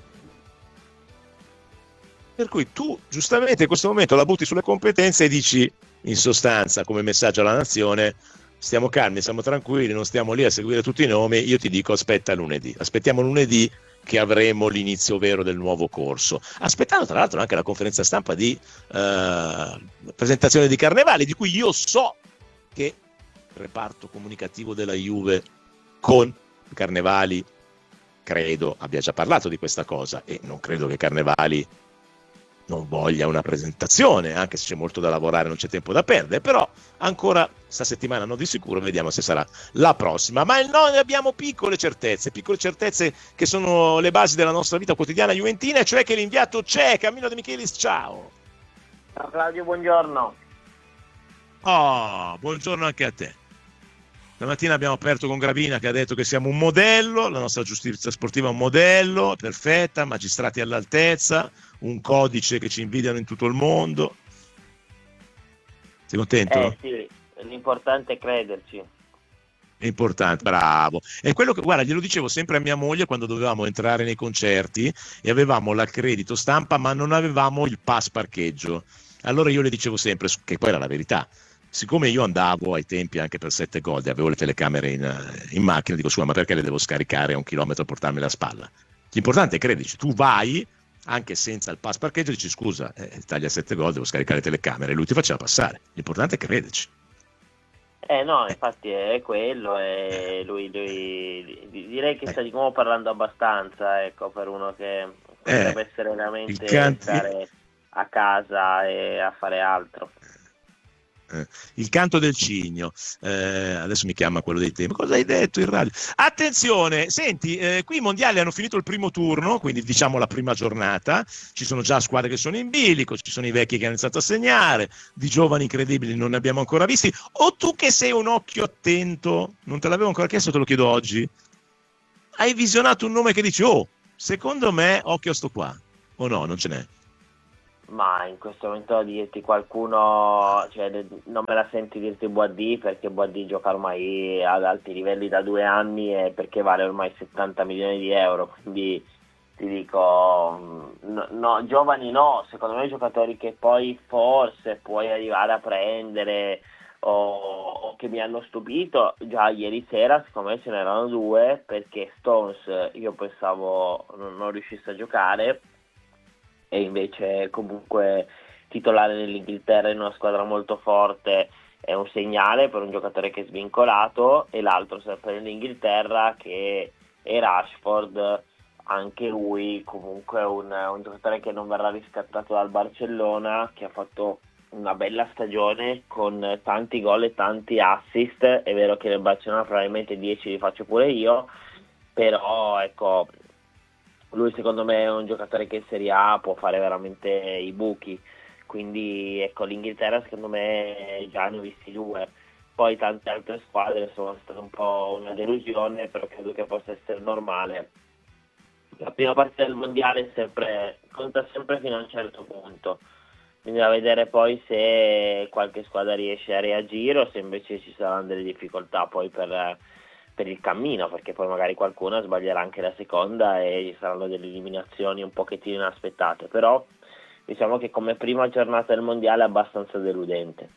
Per cui tu giustamente in questo momento la butti sulle competenze e dici, in sostanza, come messaggio alla nazione: stiamo calmi, siamo tranquilli, non stiamo lì a seguire tutti i nomi. Io ti dico, aspettiamo lunedì che avremo l'inizio vero del nuovo corso, aspettando tra l'altro anche la conferenza stampa di presentazione di Carnevali, di cui io so che il reparto comunicativo della Juve con Carnevali credo abbia già parlato di questa cosa, e non credo che Carnevali non voglia una presentazione, anche se c'è molto da lavorare, non c'è tempo da perdere, però ancora sta settimana no di sicuro, vediamo se sarà la prossima. Ma noi abbiamo piccole certezze che sono le basi della nostra vita quotidiana juventina, cioè che l'inviato c'è. Camillo De Michelis, ciao. Ciao Claudio, buongiorno. Oh, buongiorno anche a te. Stamattina abbiamo aperto con Gravina che ha detto che siamo un modello, la nostra giustizia sportiva è un modello, perfetta, magistrati all'altezza, un codice che ci invidiano in tutto il mondo. Sei contento? Sì, l'importante è crederci. È importante, bravo. È quello che, guarda, glielo dicevo sempre a mia moglie quando dovevamo entrare nei concerti e avevamo l'accredito stampa ma non avevamo il pass parcheggio. Allora io le dicevo sempre, che poi era la verità, siccome io andavo ai tempi anche per 7 Gold e avevo le telecamere in macchina, dico: ma perché le devo scaricare a 1 chilometro e portarmi la spalla? L'importante è crederci, tu vai anche senza il pass parcheggio, dici: scusa, taglia 7 Gold, devo scaricare le telecamere, e lui ti faceva passare. L'importante è crederci. No, infatti è quello, e lui direi che sta di nuovo parlando abbastanza, ecco, per uno che potrebbe essere veramente stare a casa e a fare altro. Il canto del cigno. Adesso mi chiama quello dei temi. Cosa hai detto in radio? Attenzione, senti, qui i mondiali hanno finito il primo turno, quindi diciamo la prima giornata. Ci sono già squadre che sono in bilico, ci sono i vecchi che hanno iniziato a segnare, di giovani incredibili non ne abbiamo ancora visti. O tu che sei un occhio attento, non te l'avevo ancora chiesto, te lo chiedo oggi, hai visionato un nome che dici, oh, secondo me occhio a sto qua, o no, non ce n'è? Ma in questo momento dirti qualcuno, cioè, non me la senti dirti Boadì, perché Boadì gioca ormai ad alti livelli da 2 anni e perché vale ormai 70 milioni di euro, quindi ti dico no, giovani no, secondo me giocatori che poi forse puoi arrivare a prendere o che mi hanno stupito già ieri sera, secondo me ce n'erano 2, perché Stones io pensavo non riuscisse a giocare, e invece comunque titolare nell'Inghilterra in una squadra molto forte è un segnale per un giocatore che è svincolato, e l'altro sempre nell'Inghilterra che è Rashford, anche lui comunque un giocatore che non verrà riscattato dal Barcellona, che ha fatto una bella stagione con tanti gol e tanti assist. È vero che nel Barcellona probabilmente 10 li faccio pure io, però ecco, lui secondo me è un giocatore che in Serie A può fare veramente i buchi, quindi ecco, l'Inghilterra secondo me già ne ho visti 2, poi tante altre squadre sono state un po' una delusione, però credo che possa essere normale. La prima parte del mondiale conta sempre fino a un certo punto, bisogna vedere poi se qualche squadra riesce a reagire o se invece ci saranno delle difficoltà poi per il cammino, perché poi magari qualcuno sbaglierà anche la seconda e ci saranno delle eliminazioni un pochettino inaspettate, però diciamo che come prima giornata del mondiale è abbastanza deludente.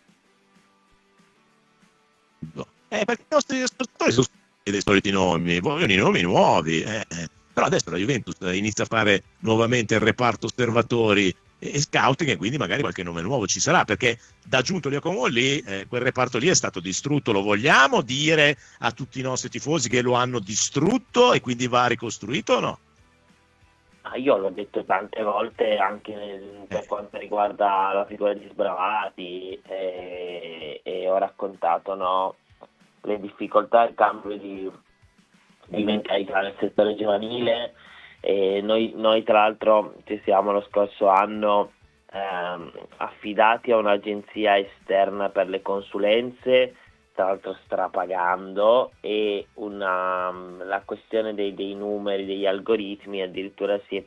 Perché i nostri ascoltatori sono dei soliti nomi, vogliono i nomi nuovi, però adesso la Juventus inizia a fare nuovamente il reparto osservatori e scouting, e quindi magari qualche nome nuovo ci sarà, perché da Giuntoli a Comolli quel reparto lì è stato distrutto. Lo vogliamo dire a tutti i nostri tifosi che lo hanno distrutto e quindi va ricostruito o no? Io l'ho detto tante volte anche per quanto riguarda la figura di Sbravati, e ho raccontato le difficoltà e il cambio di mentalità nel settore giovanile. E noi tra l'altro ci siamo lo scorso anno affidati a un'agenzia esterna per le consulenze, tra l'altro strapagando, e la questione dei numeri, degli algoritmi, addirittura si è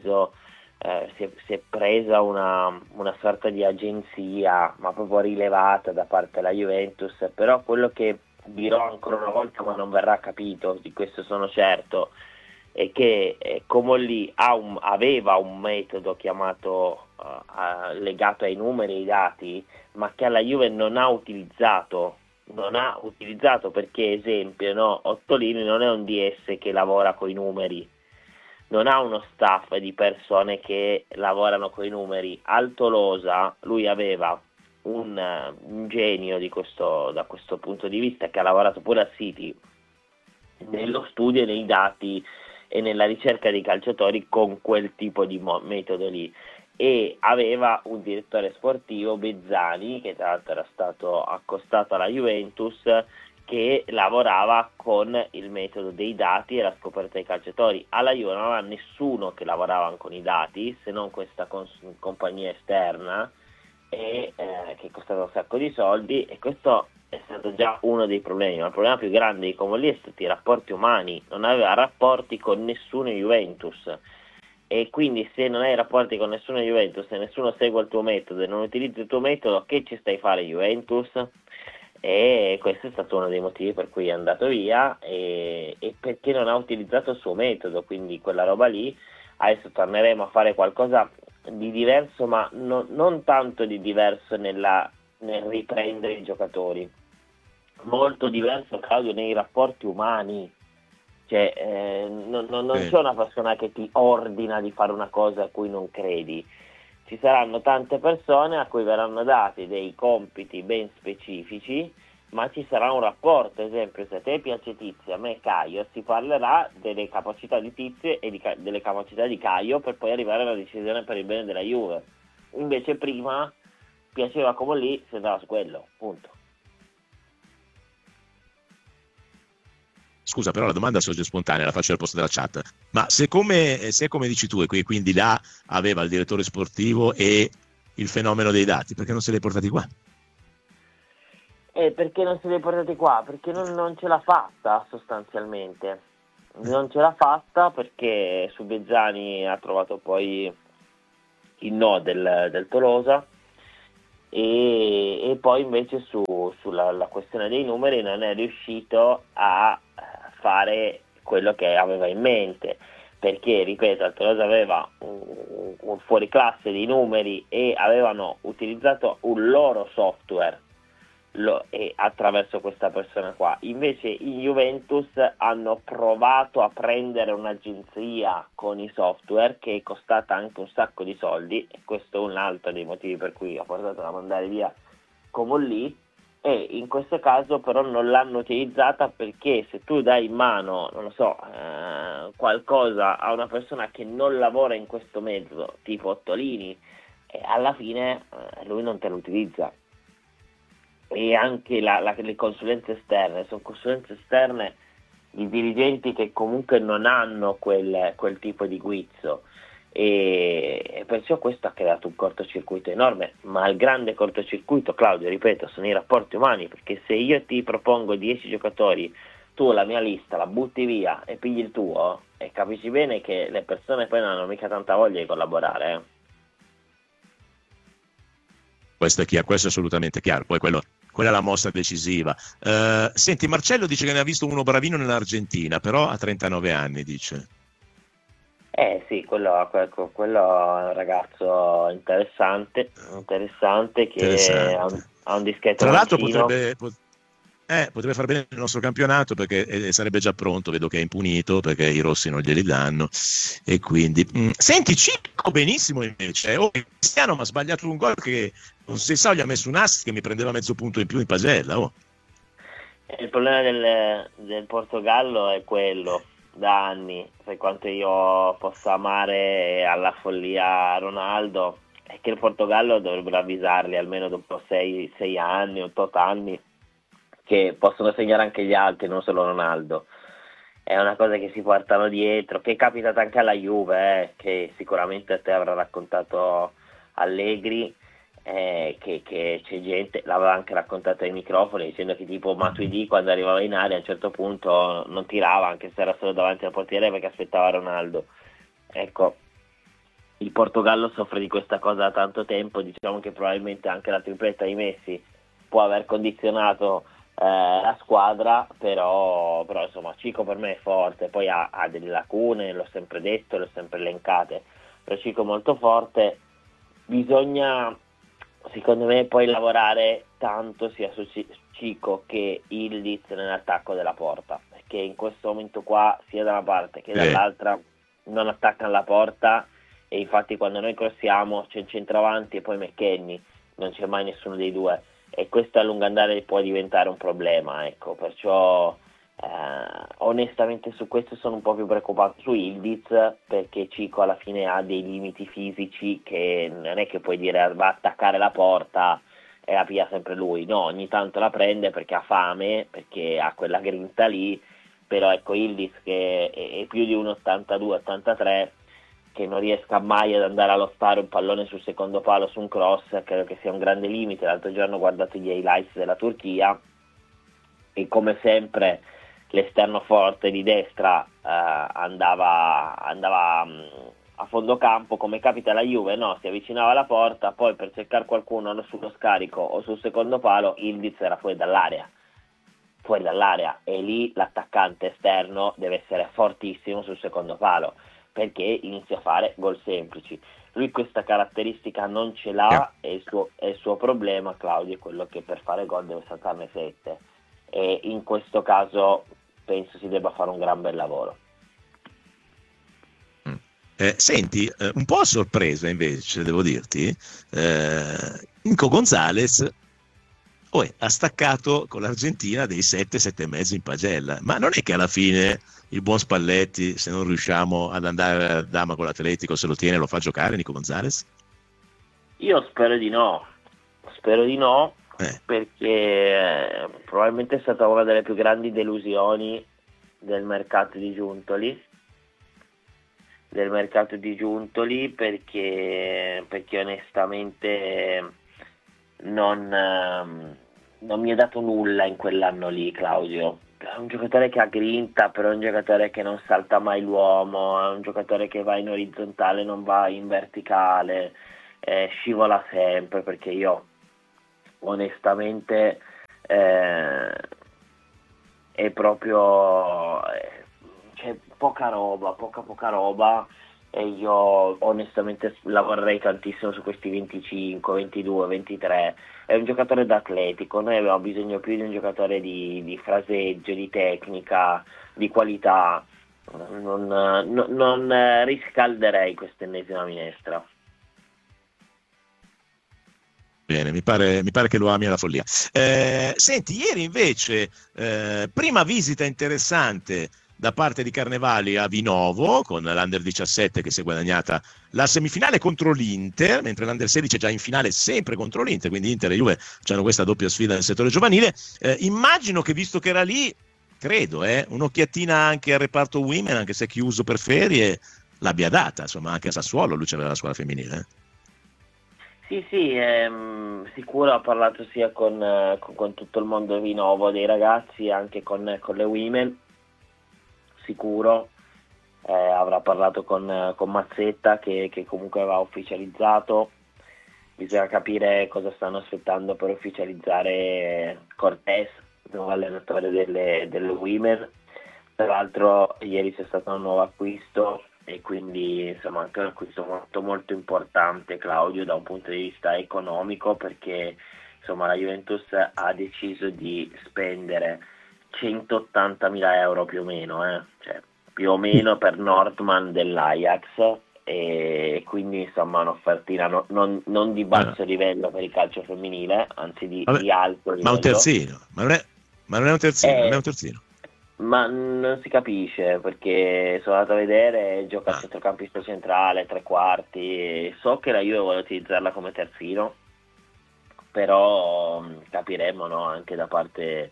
presa una sorta di agenzia, ma proprio rilevata da parte della Juventus. Però quello che dirò ancora una volta, ma non verrà capito, di questo sono certo, è che Comolli aveva un metodo chiamato legato ai numeri e ai dati, ma che alla Juve non ha utilizzato, perché esempio Ottolini non è un DS che lavora coi numeri, non ha uno staff di persone che lavorano coi numeri. Al Tolosa lui aveva un genio da questo punto di vista, che ha lavorato pure a City nello studio e nei dati e nella ricerca dei calciatori con quel tipo di metodo lì, e aveva un direttore sportivo, Bezzani, che tra l'altro era stato accostato alla Juventus, che lavorava con il metodo dei dati e la scoperta dei calciatori. Alla Juve non aveva nessuno che lavorava con i dati, se non questa compagnia esterna, e che costava un sacco di soldi, e questo è stato già uno dei problemi. Ma il problema più grande di Comolli è stato i rapporti umani, non aveva rapporti con nessuno in Juventus, e quindi se non hai rapporti con nessuno in Juventus, se nessuno segue il tuo metodo e non utilizzi il tuo metodo, che ci stai a fare Juventus? E questo è stato uno dei motivi per cui è andato via, e perché non ha utilizzato il suo metodo. Quindi quella roba lì, adesso torneremo a fare qualcosa di diverso, ma non tanto di diverso nel riprendere i giocatori, molto diverso, Claudio, nei rapporti umani. Cioè non c'è una persona che ti ordina di fare una cosa a cui non credi. Ci saranno tante persone a cui verranno dati dei compiti ben specifici, ma ci sarà un rapporto. Ad esempio, se a te piace Tizio, a me Caio, si parlerà delle capacità di Tizio e delle capacità di Caio, per poi arrivare alla decisione per il bene della Juve. Invece prima piaceva come lì, si andava su quello, punto. Scusa, però la domanda sorge spontanea, la faccio al posto della chat. Ma se come dici tu, e quindi là aveva il direttore sportivo e il fenomeno dei dati, perché non se li hai portati qua? Perché non se li hai portati qua? Perché non ce l'ha fatta sostanzialmente. Non ce l'ha fatta perché su Bezzani ha trovato poi il no del Tolosa e poi invece sulla questione dei numeri non è riuscito a fare quello che aveva in mente, perché ripeto, il Tolosa aveva un fuoriclasse di numeri e avevano utilizzato un loro software e attraverso questa persona qua. Invece in Juventus hanno provato a prendere un'agenzia con i software che è costata anche un sacco di soldi, e questo è un altro dei motivi per cui ha portato a mandare via Comolli, e in questo caso però non l'hanno utilizzata, perché se tu dai in mano, non lo so, qualcosa a una persona che non lavora in questo mezzo, tipo Ottolini, alla fine lui non te lo utilizza. E anche le consulenze esterne, sono consulenze esterne di dirigenti che comunque non hanno quel tipo di guizzo, e perciò questo ha creato un cortocircuito enorme. Ma il grande cortocircuito, Claudio, ripeto, sono i rapporti umani, perché se io ti propongo 10 giocatori, tu la mia lista la butti via e pigli il tuo, e capisci bene che le persone poi non hanno mica tanta voglia di collaborare. Questo è chiaro, questo è assolutamente chiaro. Poi quella è la mossa decisiva. Senti, Marcello dice che ne ha visto uno bravino nell'Argentina, però ha 39 anni, dice. Sì, quello è un ragazzo interessante che ha un dischetto. Tra l'altro potrebbe far bene il nostro campionato, perché sarebbe già pronto, vedo che è impunito perché i rossi non glieli danno, e quindi senti, Cico benissimo invece, Cristiano mi ha sbagliato un gol che non si sa, gli ha messo un assist che mi prendeva mezzo punto in più in pagella. Il problema del Portogallo è quello, da anni, per quanto io possa amare alla follia Ronaldo, è che il Portogallo dovrebbero avvisarli almeno dopo 6 anni, 8 anni, che possono segnare anche gli altri, non solo Ronaldo. È una cosa che si portano dietro, che è capitata anche alla Juve, che sicuramente a te avrà raccontato Allegri, che c'è gente, l'aveva anche raccontato ai microfoni, dicendo che tipo Matuidi quando arrivava in area a un certo punto non tirava, anche se era solo davanti al portiere, perché aspettava Ronaldo. Ecco, il Portogallo soffre di questa cosa da tanto tempo. Diciamo che probabilmente anche la tripletta di Messi può aver condizionato la squadra, però insomma Cico per me è forte, poi ha delle lacune, l'ho sempre detto, l'ho sempre elencate, però Cico è molto forte. Bisogna, secondo me, poi lavorare tanto sia su Cico che Ildiz nell'attacco della porta, perché in questo momento qua sia da una parte che dall'altra non attaccano la porta, e infatti quando noi crossiamo c'è il centravanti e poi McKennie, non c'è mai nessuno dei due, e questo a lungo andare può diventare un problema, ecco. Perciò onestamente su questo sono un po' più preoccupato su Ildiz, perché Cico alla fine ha dei limiti fisici che non è che puoi dire va a attaccare la porta e la piglia sempre lui, no, ogni tanto la prende perché ha fame, perché ha quella grinta lì, però ecco Ildiz che è più di 1,82-83, che non riesca mai ad andare a lottare un pallone sul secondo palo su un cross, credo che sia un grande limite. L'altro giorno ho guardato gli highlights della Turchia e come sempre l'esterno forte di destra andava a fondo campo, come capita alla Juve, no? Si avvicinava alla porta, poi per cercare qualcuno sullo scarico o sul secondo palo Ildiz era fuori dall'area, e lì l'attaccante esterno deve essere fortissimo sul secondo palo, perché inizia a fare gol semplici. Lui questa caratteristica non ce l'ha, e il suo problema, Claudio, è quello che per fare gol deve saltarne 7, e in questo caso penso si debba fare un gran bel lavoro. Senti, un po' a sorpresa invece, devo dirti, Nico Gonzalez ha staccato con l'Argentina dei 7,5 in pagella, ma non è che alla fine il buon Spalletti, se non riusciamo ad andare a dama con l'Atletico, se lo tiene e lo fa giocare Nico Gonzalez? Io spero di no, spero di no, perché probabilmente è stata una delle più grandi delusioni del mercato di Giuntoli, perché onestamente non mi ha dato nulla in quell'anno lì, Claudio. È un giocatore che ha grinta, però è un giocatore che non salta mai l'uomo, è un giocatore che va in orizzontale, non va in verticale, scivola sempre, perché io onestamente è proprio c'è poca roba, e io onestamente lavorerei tantissimo su questi 25, 22, 23. È un giocatore d'atletico, noi avevamo bisogno più di un giocatore di fraseggio, di tecnica, di qualità. Non riscalderei quest'ennesima minestra. Bene, mi pare che lo ami alla follia. Senti, ieri invece, prima visita interessante da parte di Carnevali a Vinovo, con l'Under 17 che si è guadagnata la semifinale contro l'Inter, mentre l'Under 16 è già in finale sempre contro l'Inter, quindi Inter e Juve hanno questa doppia sfida nel settore giovanile. Immagino che, visto che era lì, credo, un'occhiatina anche al reparto Women, anche se è chiuso per ferie, l'abbia data, insomma, anche a Sassuolo lui c'aveva la squadra femminile. Sì, sicuro, ha parlato sia con tutto il mondo Vinovo dei ragazzi, anche con le women, sicuro. Avrà parlato con Mazzetta che comunque aveva ufficializzato. Bisogna capire cosa stanno aspettando per ufficializzare Cortés, nuovo allenatore delle women. Tra l'altro ieri c'è stato un nuovo acquisto, e quindi insomma anche un acquisto molto molto importante, Claudio, da un punto di vista economico, perché insomma la Juventus ha deciso di spendere 180.000 euro più o meno, cioè più o meno per Nordman dell'Ajax, e quindi insomma un'offertina non di basso livello per il calcio femminile, anzi di alto livello. Ma un terzino, ma non è un terzino, non è un terzino. Ma non si capisce, perché sono andato a vedere, gioca a centrocampista centrale, tre quarti. So che la Juve vuole utilizzarla come terzino, però capiremo, no, anche da parte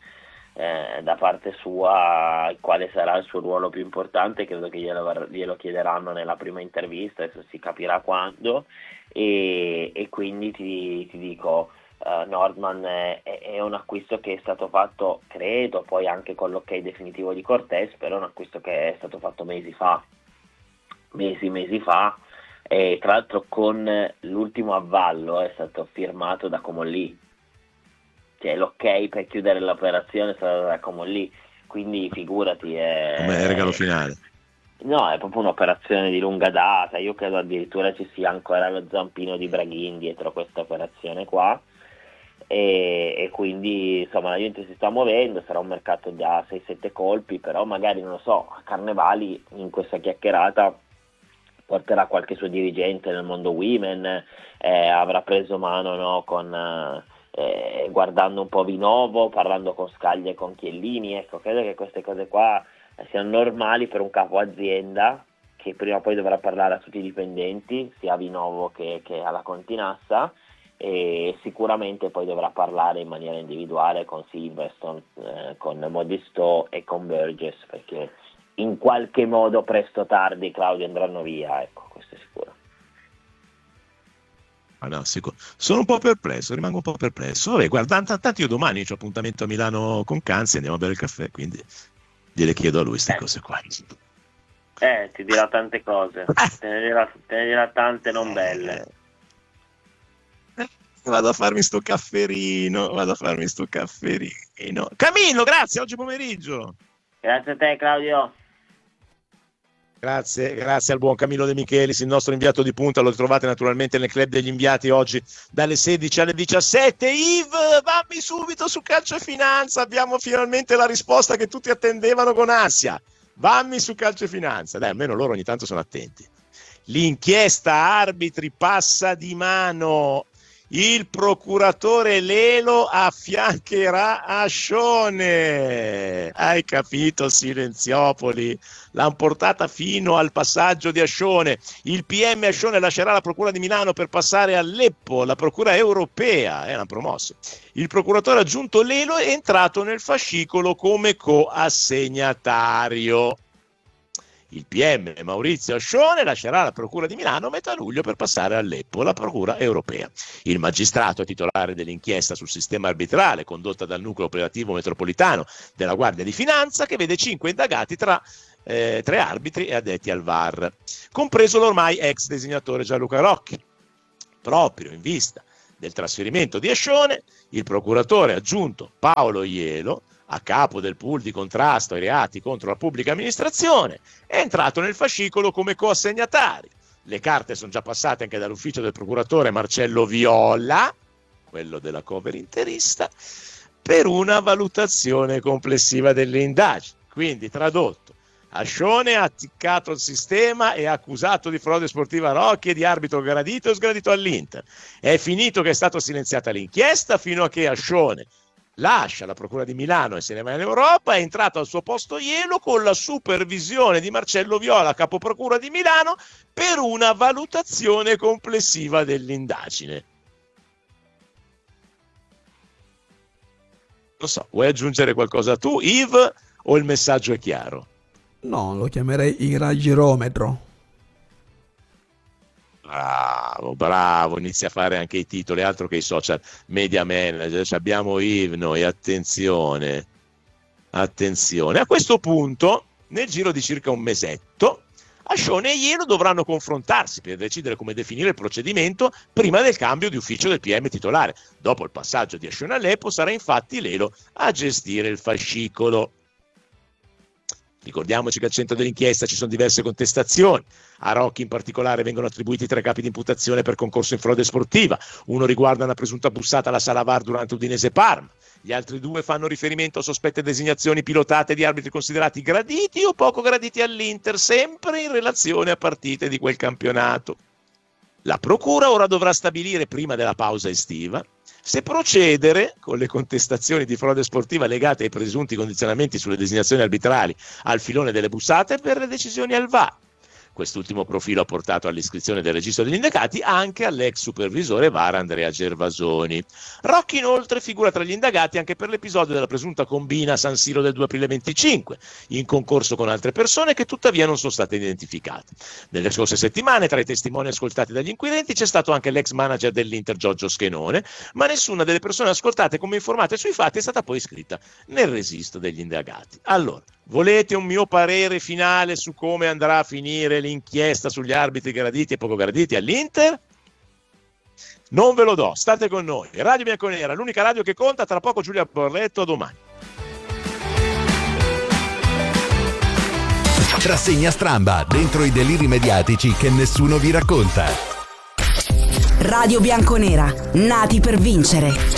sua quale sarà il suo ruolo più importante. Credo che glielo chiederanno nella prima intervista, adesso si capirà quando, e quindi ti dico, Nordman è un acquisto che è stato fatto, credo, poi anche con l'ok definitivo di Cortés, però è un acquisto che è stato fatto mesi fa, e tra l'altro con l'ultimo avvallo è stato firmato da Comolli, cioè l'ok per chiudere l'operazione è stato da Comolli, quindi figurati, come regalo finale. No, è proprio un'operazione di lunga data. Io credo addirittura ci sia ancora lo zampino di Braghin dietro questa operazione qua, e quindi insomma la Juventus si sta muovendo, sarà un mercato da 6-7 colpi, però magari, non lo so, a Carnevali in questa chiacchierata porterà qualche suo dirigente nel mondo women, avrà preso mano, no, guardando un po' Vinovo, parlando con Scaglia e con Chiellini. Ecco, credo che queste cose qua siano normali per un capo azienda che prima o poi dovrà parlare a tutti i dipendenti, sia a Vinovo che alla Continassa, e sicuramente poi dovrà parlare in maniera individuale con Silverstone, con Modisto e con Burgess, perché in qualche modo presto o tardi, Claudio, andranno via, ecco, questo è sicuro. No, sicuro. Sono un po' perplesso, rimango un po' perplesso. Vabbè, guarda, tanto io domani ho appuntamento a Milano con Canzi, andiamo a bere il caffè, quindi gliele chiedo a lui queste cose qua. Ti dirà tante cose, te ne dirà tante non belle. Vado a farmi sto cafferino. Camillo, grazie, oggi pomeriggio. Grazie a te, Claudio. Grazie al buon Camillo De Michelis, il nostro inviato di punta. Lo trovate naturalmente nel club degli inviati oggi dalle 16 alle 17. Yves, vammi subito su Calcio e Finanza, abbiamo finalmente la risposta che tutti attendevano con ansia. Vammi su Calcio e Finanza, dai, almeno loro ogni tanto sono attenti. L'inchiesta arbitri passa di mano. il procuratore Lelo affiancherà Ascione. Hai capito, Silenziopoli? L'hanno portata fino al passaggio di Ascione. Il PM Ascione lascerà la procura di Milano per passare a Leppo, la procura europea. L'hanno promosso. Il procuratore aggiunto Lelo è entrato nel fascicolo come coassegnatario. Il PM Maurizio Ascione lascerà la procura di Milano a metà luglio per passare a Leppo, la procura europea. Il magistrato è titolare dell'inchiesta sul sistema arbitrale condotta dal nucleo operativo metropolitano della Guardia di Finanza, che vede 5 indagati tra 3 arbitri e addetti al VAR, compreso l'ormai ex designatore Gianluca Rocchi. Proprio in vista del trasferimento di Ascione, il procuratore aggiunto Paolo Ielo, a capo del pool di contrasto ai reati contro la pubblica amministrazione, è entrato nel fascicolo come coassegnatario. Le carte sono già passate anche dall'ufficio del procuratore Marcello Viola, quello della cover interista, per una valutazione complessiva delle indagini. Quindi, tradotto, Ascione ha attaccato il sistema e ha accusato di frode sportiva Rocchi e di arbitro gradito e sgradito all'Inter. È finito che è stata silenziata l'inchiesta fino a che Ascione lascia la procura di Milano e se ne va in Europa. È entrato al suo posto Ielo con la supervisione di Marcello Viola, capo procura di Milano, per una valutazione complessiva dell'indagine. Non so, vuoi aggiungere qualcosa tu, Yves, o il messaggio è chiaro? No, lo chiamerei iragirometro. Bravo, inizia a fare anche i titoli, altro che i social media manager. Abbiamo Yves noi, attenzione. A questo punto, nel giro di circa un mesetto, Ascione e Ielo dovranno confrontarsi per decidere come definire il procedimento prima del cambio di ufficio del PM titolare. Dopo il passaggio di Ascione a Leppo sarà infatti Lelo a gestire il fascicolo. Ricordiamoci che al centro dell'inchiesta ci sono diverse contestazioni. A Rocchi in particolare vengono attribuiti 3 capi di imputazione per concorso in frode sportiva. Uno riguarda una presunta bussata alla sala VAR durante Udinese Parma. Gli altri 2 fanno riferimento a sospette designazioni pilotate di arbitri considerati graditi o poco graditi all'Inter, sempre in relazione a partite di quel campionato. La procura ora dovrà stabilire, prima della pausa estiva, se procedere con le contestazioni di frode sportiva legate ai presunti condizionamenti sulle designazioni arbitrali al filone delle bussate per le decisioni al VAR. Quest'ultimo profilo ha portato all'iscrizione del registro degli indagati anche all'ex supervisore VAR Andrea Gervasoni. Rocchi inoltre figura tra gli indagati anche per l'episodio della presunta combina a San Siro del 2 aprile 25, in concorso con altre persone che tuttavia non sono state identificate. Nelle scorse settimane tra i testimoni ascoltati dagli inquirenti c'è stato anche l'ex manager dell'Inter Giorgio Schenone, ma nessuna delle persone ascoltate come informate sui fatti è stata poi iscritta nel registro degli indagati. Allora, volete un mio parere finale su come andrà a finire l'inchiesta sugli arbitri graditi e poco graditi all'Inter? Non ve lo do, state con noi. Radio Bianconera, l'unica radio che conta. Tra poco Giulia Borletto, a domani. Rassegna Stramba, dentro i deliri mediatici che nessuno vi racconta. Radio Bianconera, nati per vincere.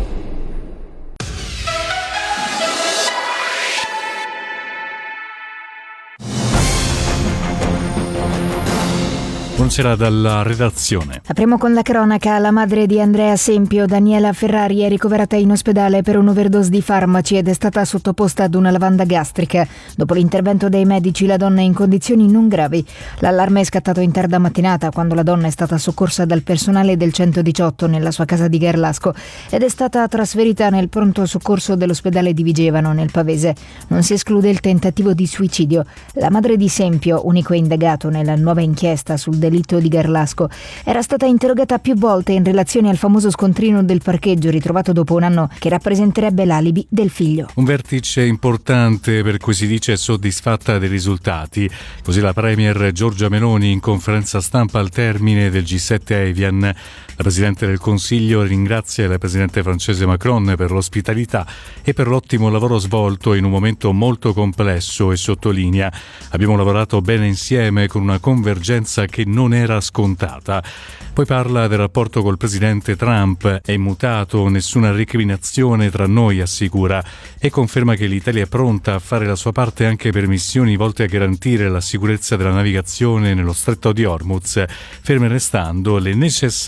Buonasera dalla redazione. Apriamo con la cronaca. La madre di Andrea Sempio, Daniela Ferrari, è ricoverata in ospedale per un'overdose di farmaci ed è stata sottoposta ad una lavanda gastrica. Dopo l'intervento dei medici, la donna è in condizioni non gravi. L'allarme è scattato in tarda mattinata quando la donna è stata soccorsa dal personale del 118 nella sua casa di Garlasco ed è stata trasferita nel pronto soccorso dell'ospedale di Vigevano nel Pavese. Non si esclude il tentativo di suicidio. La madre di Sempio, unico indagato nella nuova inchiesta sul delitto di Garlasco, era stata interrogata più volte in relazione al famoso scontrino del parcheggio ritrovato dopo un anno che rappresenterebbe l'alibi del figlio. Un vertice importante per cui si dice soddisfatta dei risultati. Così la premier Giorgia Meloni in conferenza stampa al termine del G7 Evian. La Presidente del Consiglio ringrazia il Presidente francese Macron per l'ospitalità e per l'ottimo lavoro svolto in un momento molto complesso e sottolinea: abbiamo lavorato bene insieme con una convergenza che non era scontata. Poi parla del rapporto col presidente Trump. È immutato, nessuna recriminazione tra noi, assicura, e conferma che l'Italia è pronta a fare la sua parte anche per missioni volte a garantire la sicurezza della navigazione nello stretto di Hormuz, ferme restando le necessarie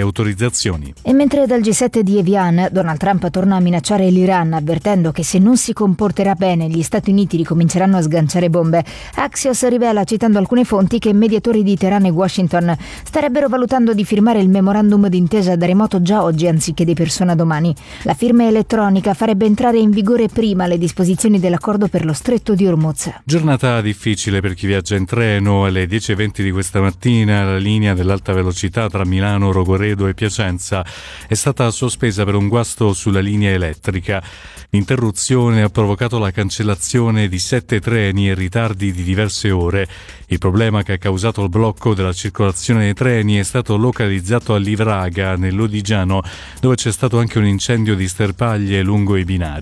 autorizzazioni. E mentre dal G7 di Evian Donald Trump torna a minacciare l'Iran avvertendo che se non si comporterà bene gli Stati Uniti ricominceranno a sganciare bombe, Axios rivela, citando alcune fonti, che mediatori di Teheran e Washington starebbero valutando di firmare il memorandum d'intesa da remoto già oggi anziché di persona domani. La firma elettronica farebbe entrare in vigore prima le disposizioni dell'accordo per lo stretto di Hormuz. Giornata difficile per chi viaggia in treno. Alle 10:20 di questa mattina la linea dell'alta velocità tra Milano, Rogoredo e Piacenza è stata sospesa per un guasto sulla linea elettrica. L'interruzione ha provocato la cancellazione di 7 treni e ritardi di diverse ore. Il problema che ha causato il blocco della circolazione dei treni è stato localizzato a Livraga, nell'Odigiano, dove c'è stato anche un incendio di sterpaglie lungo i binari.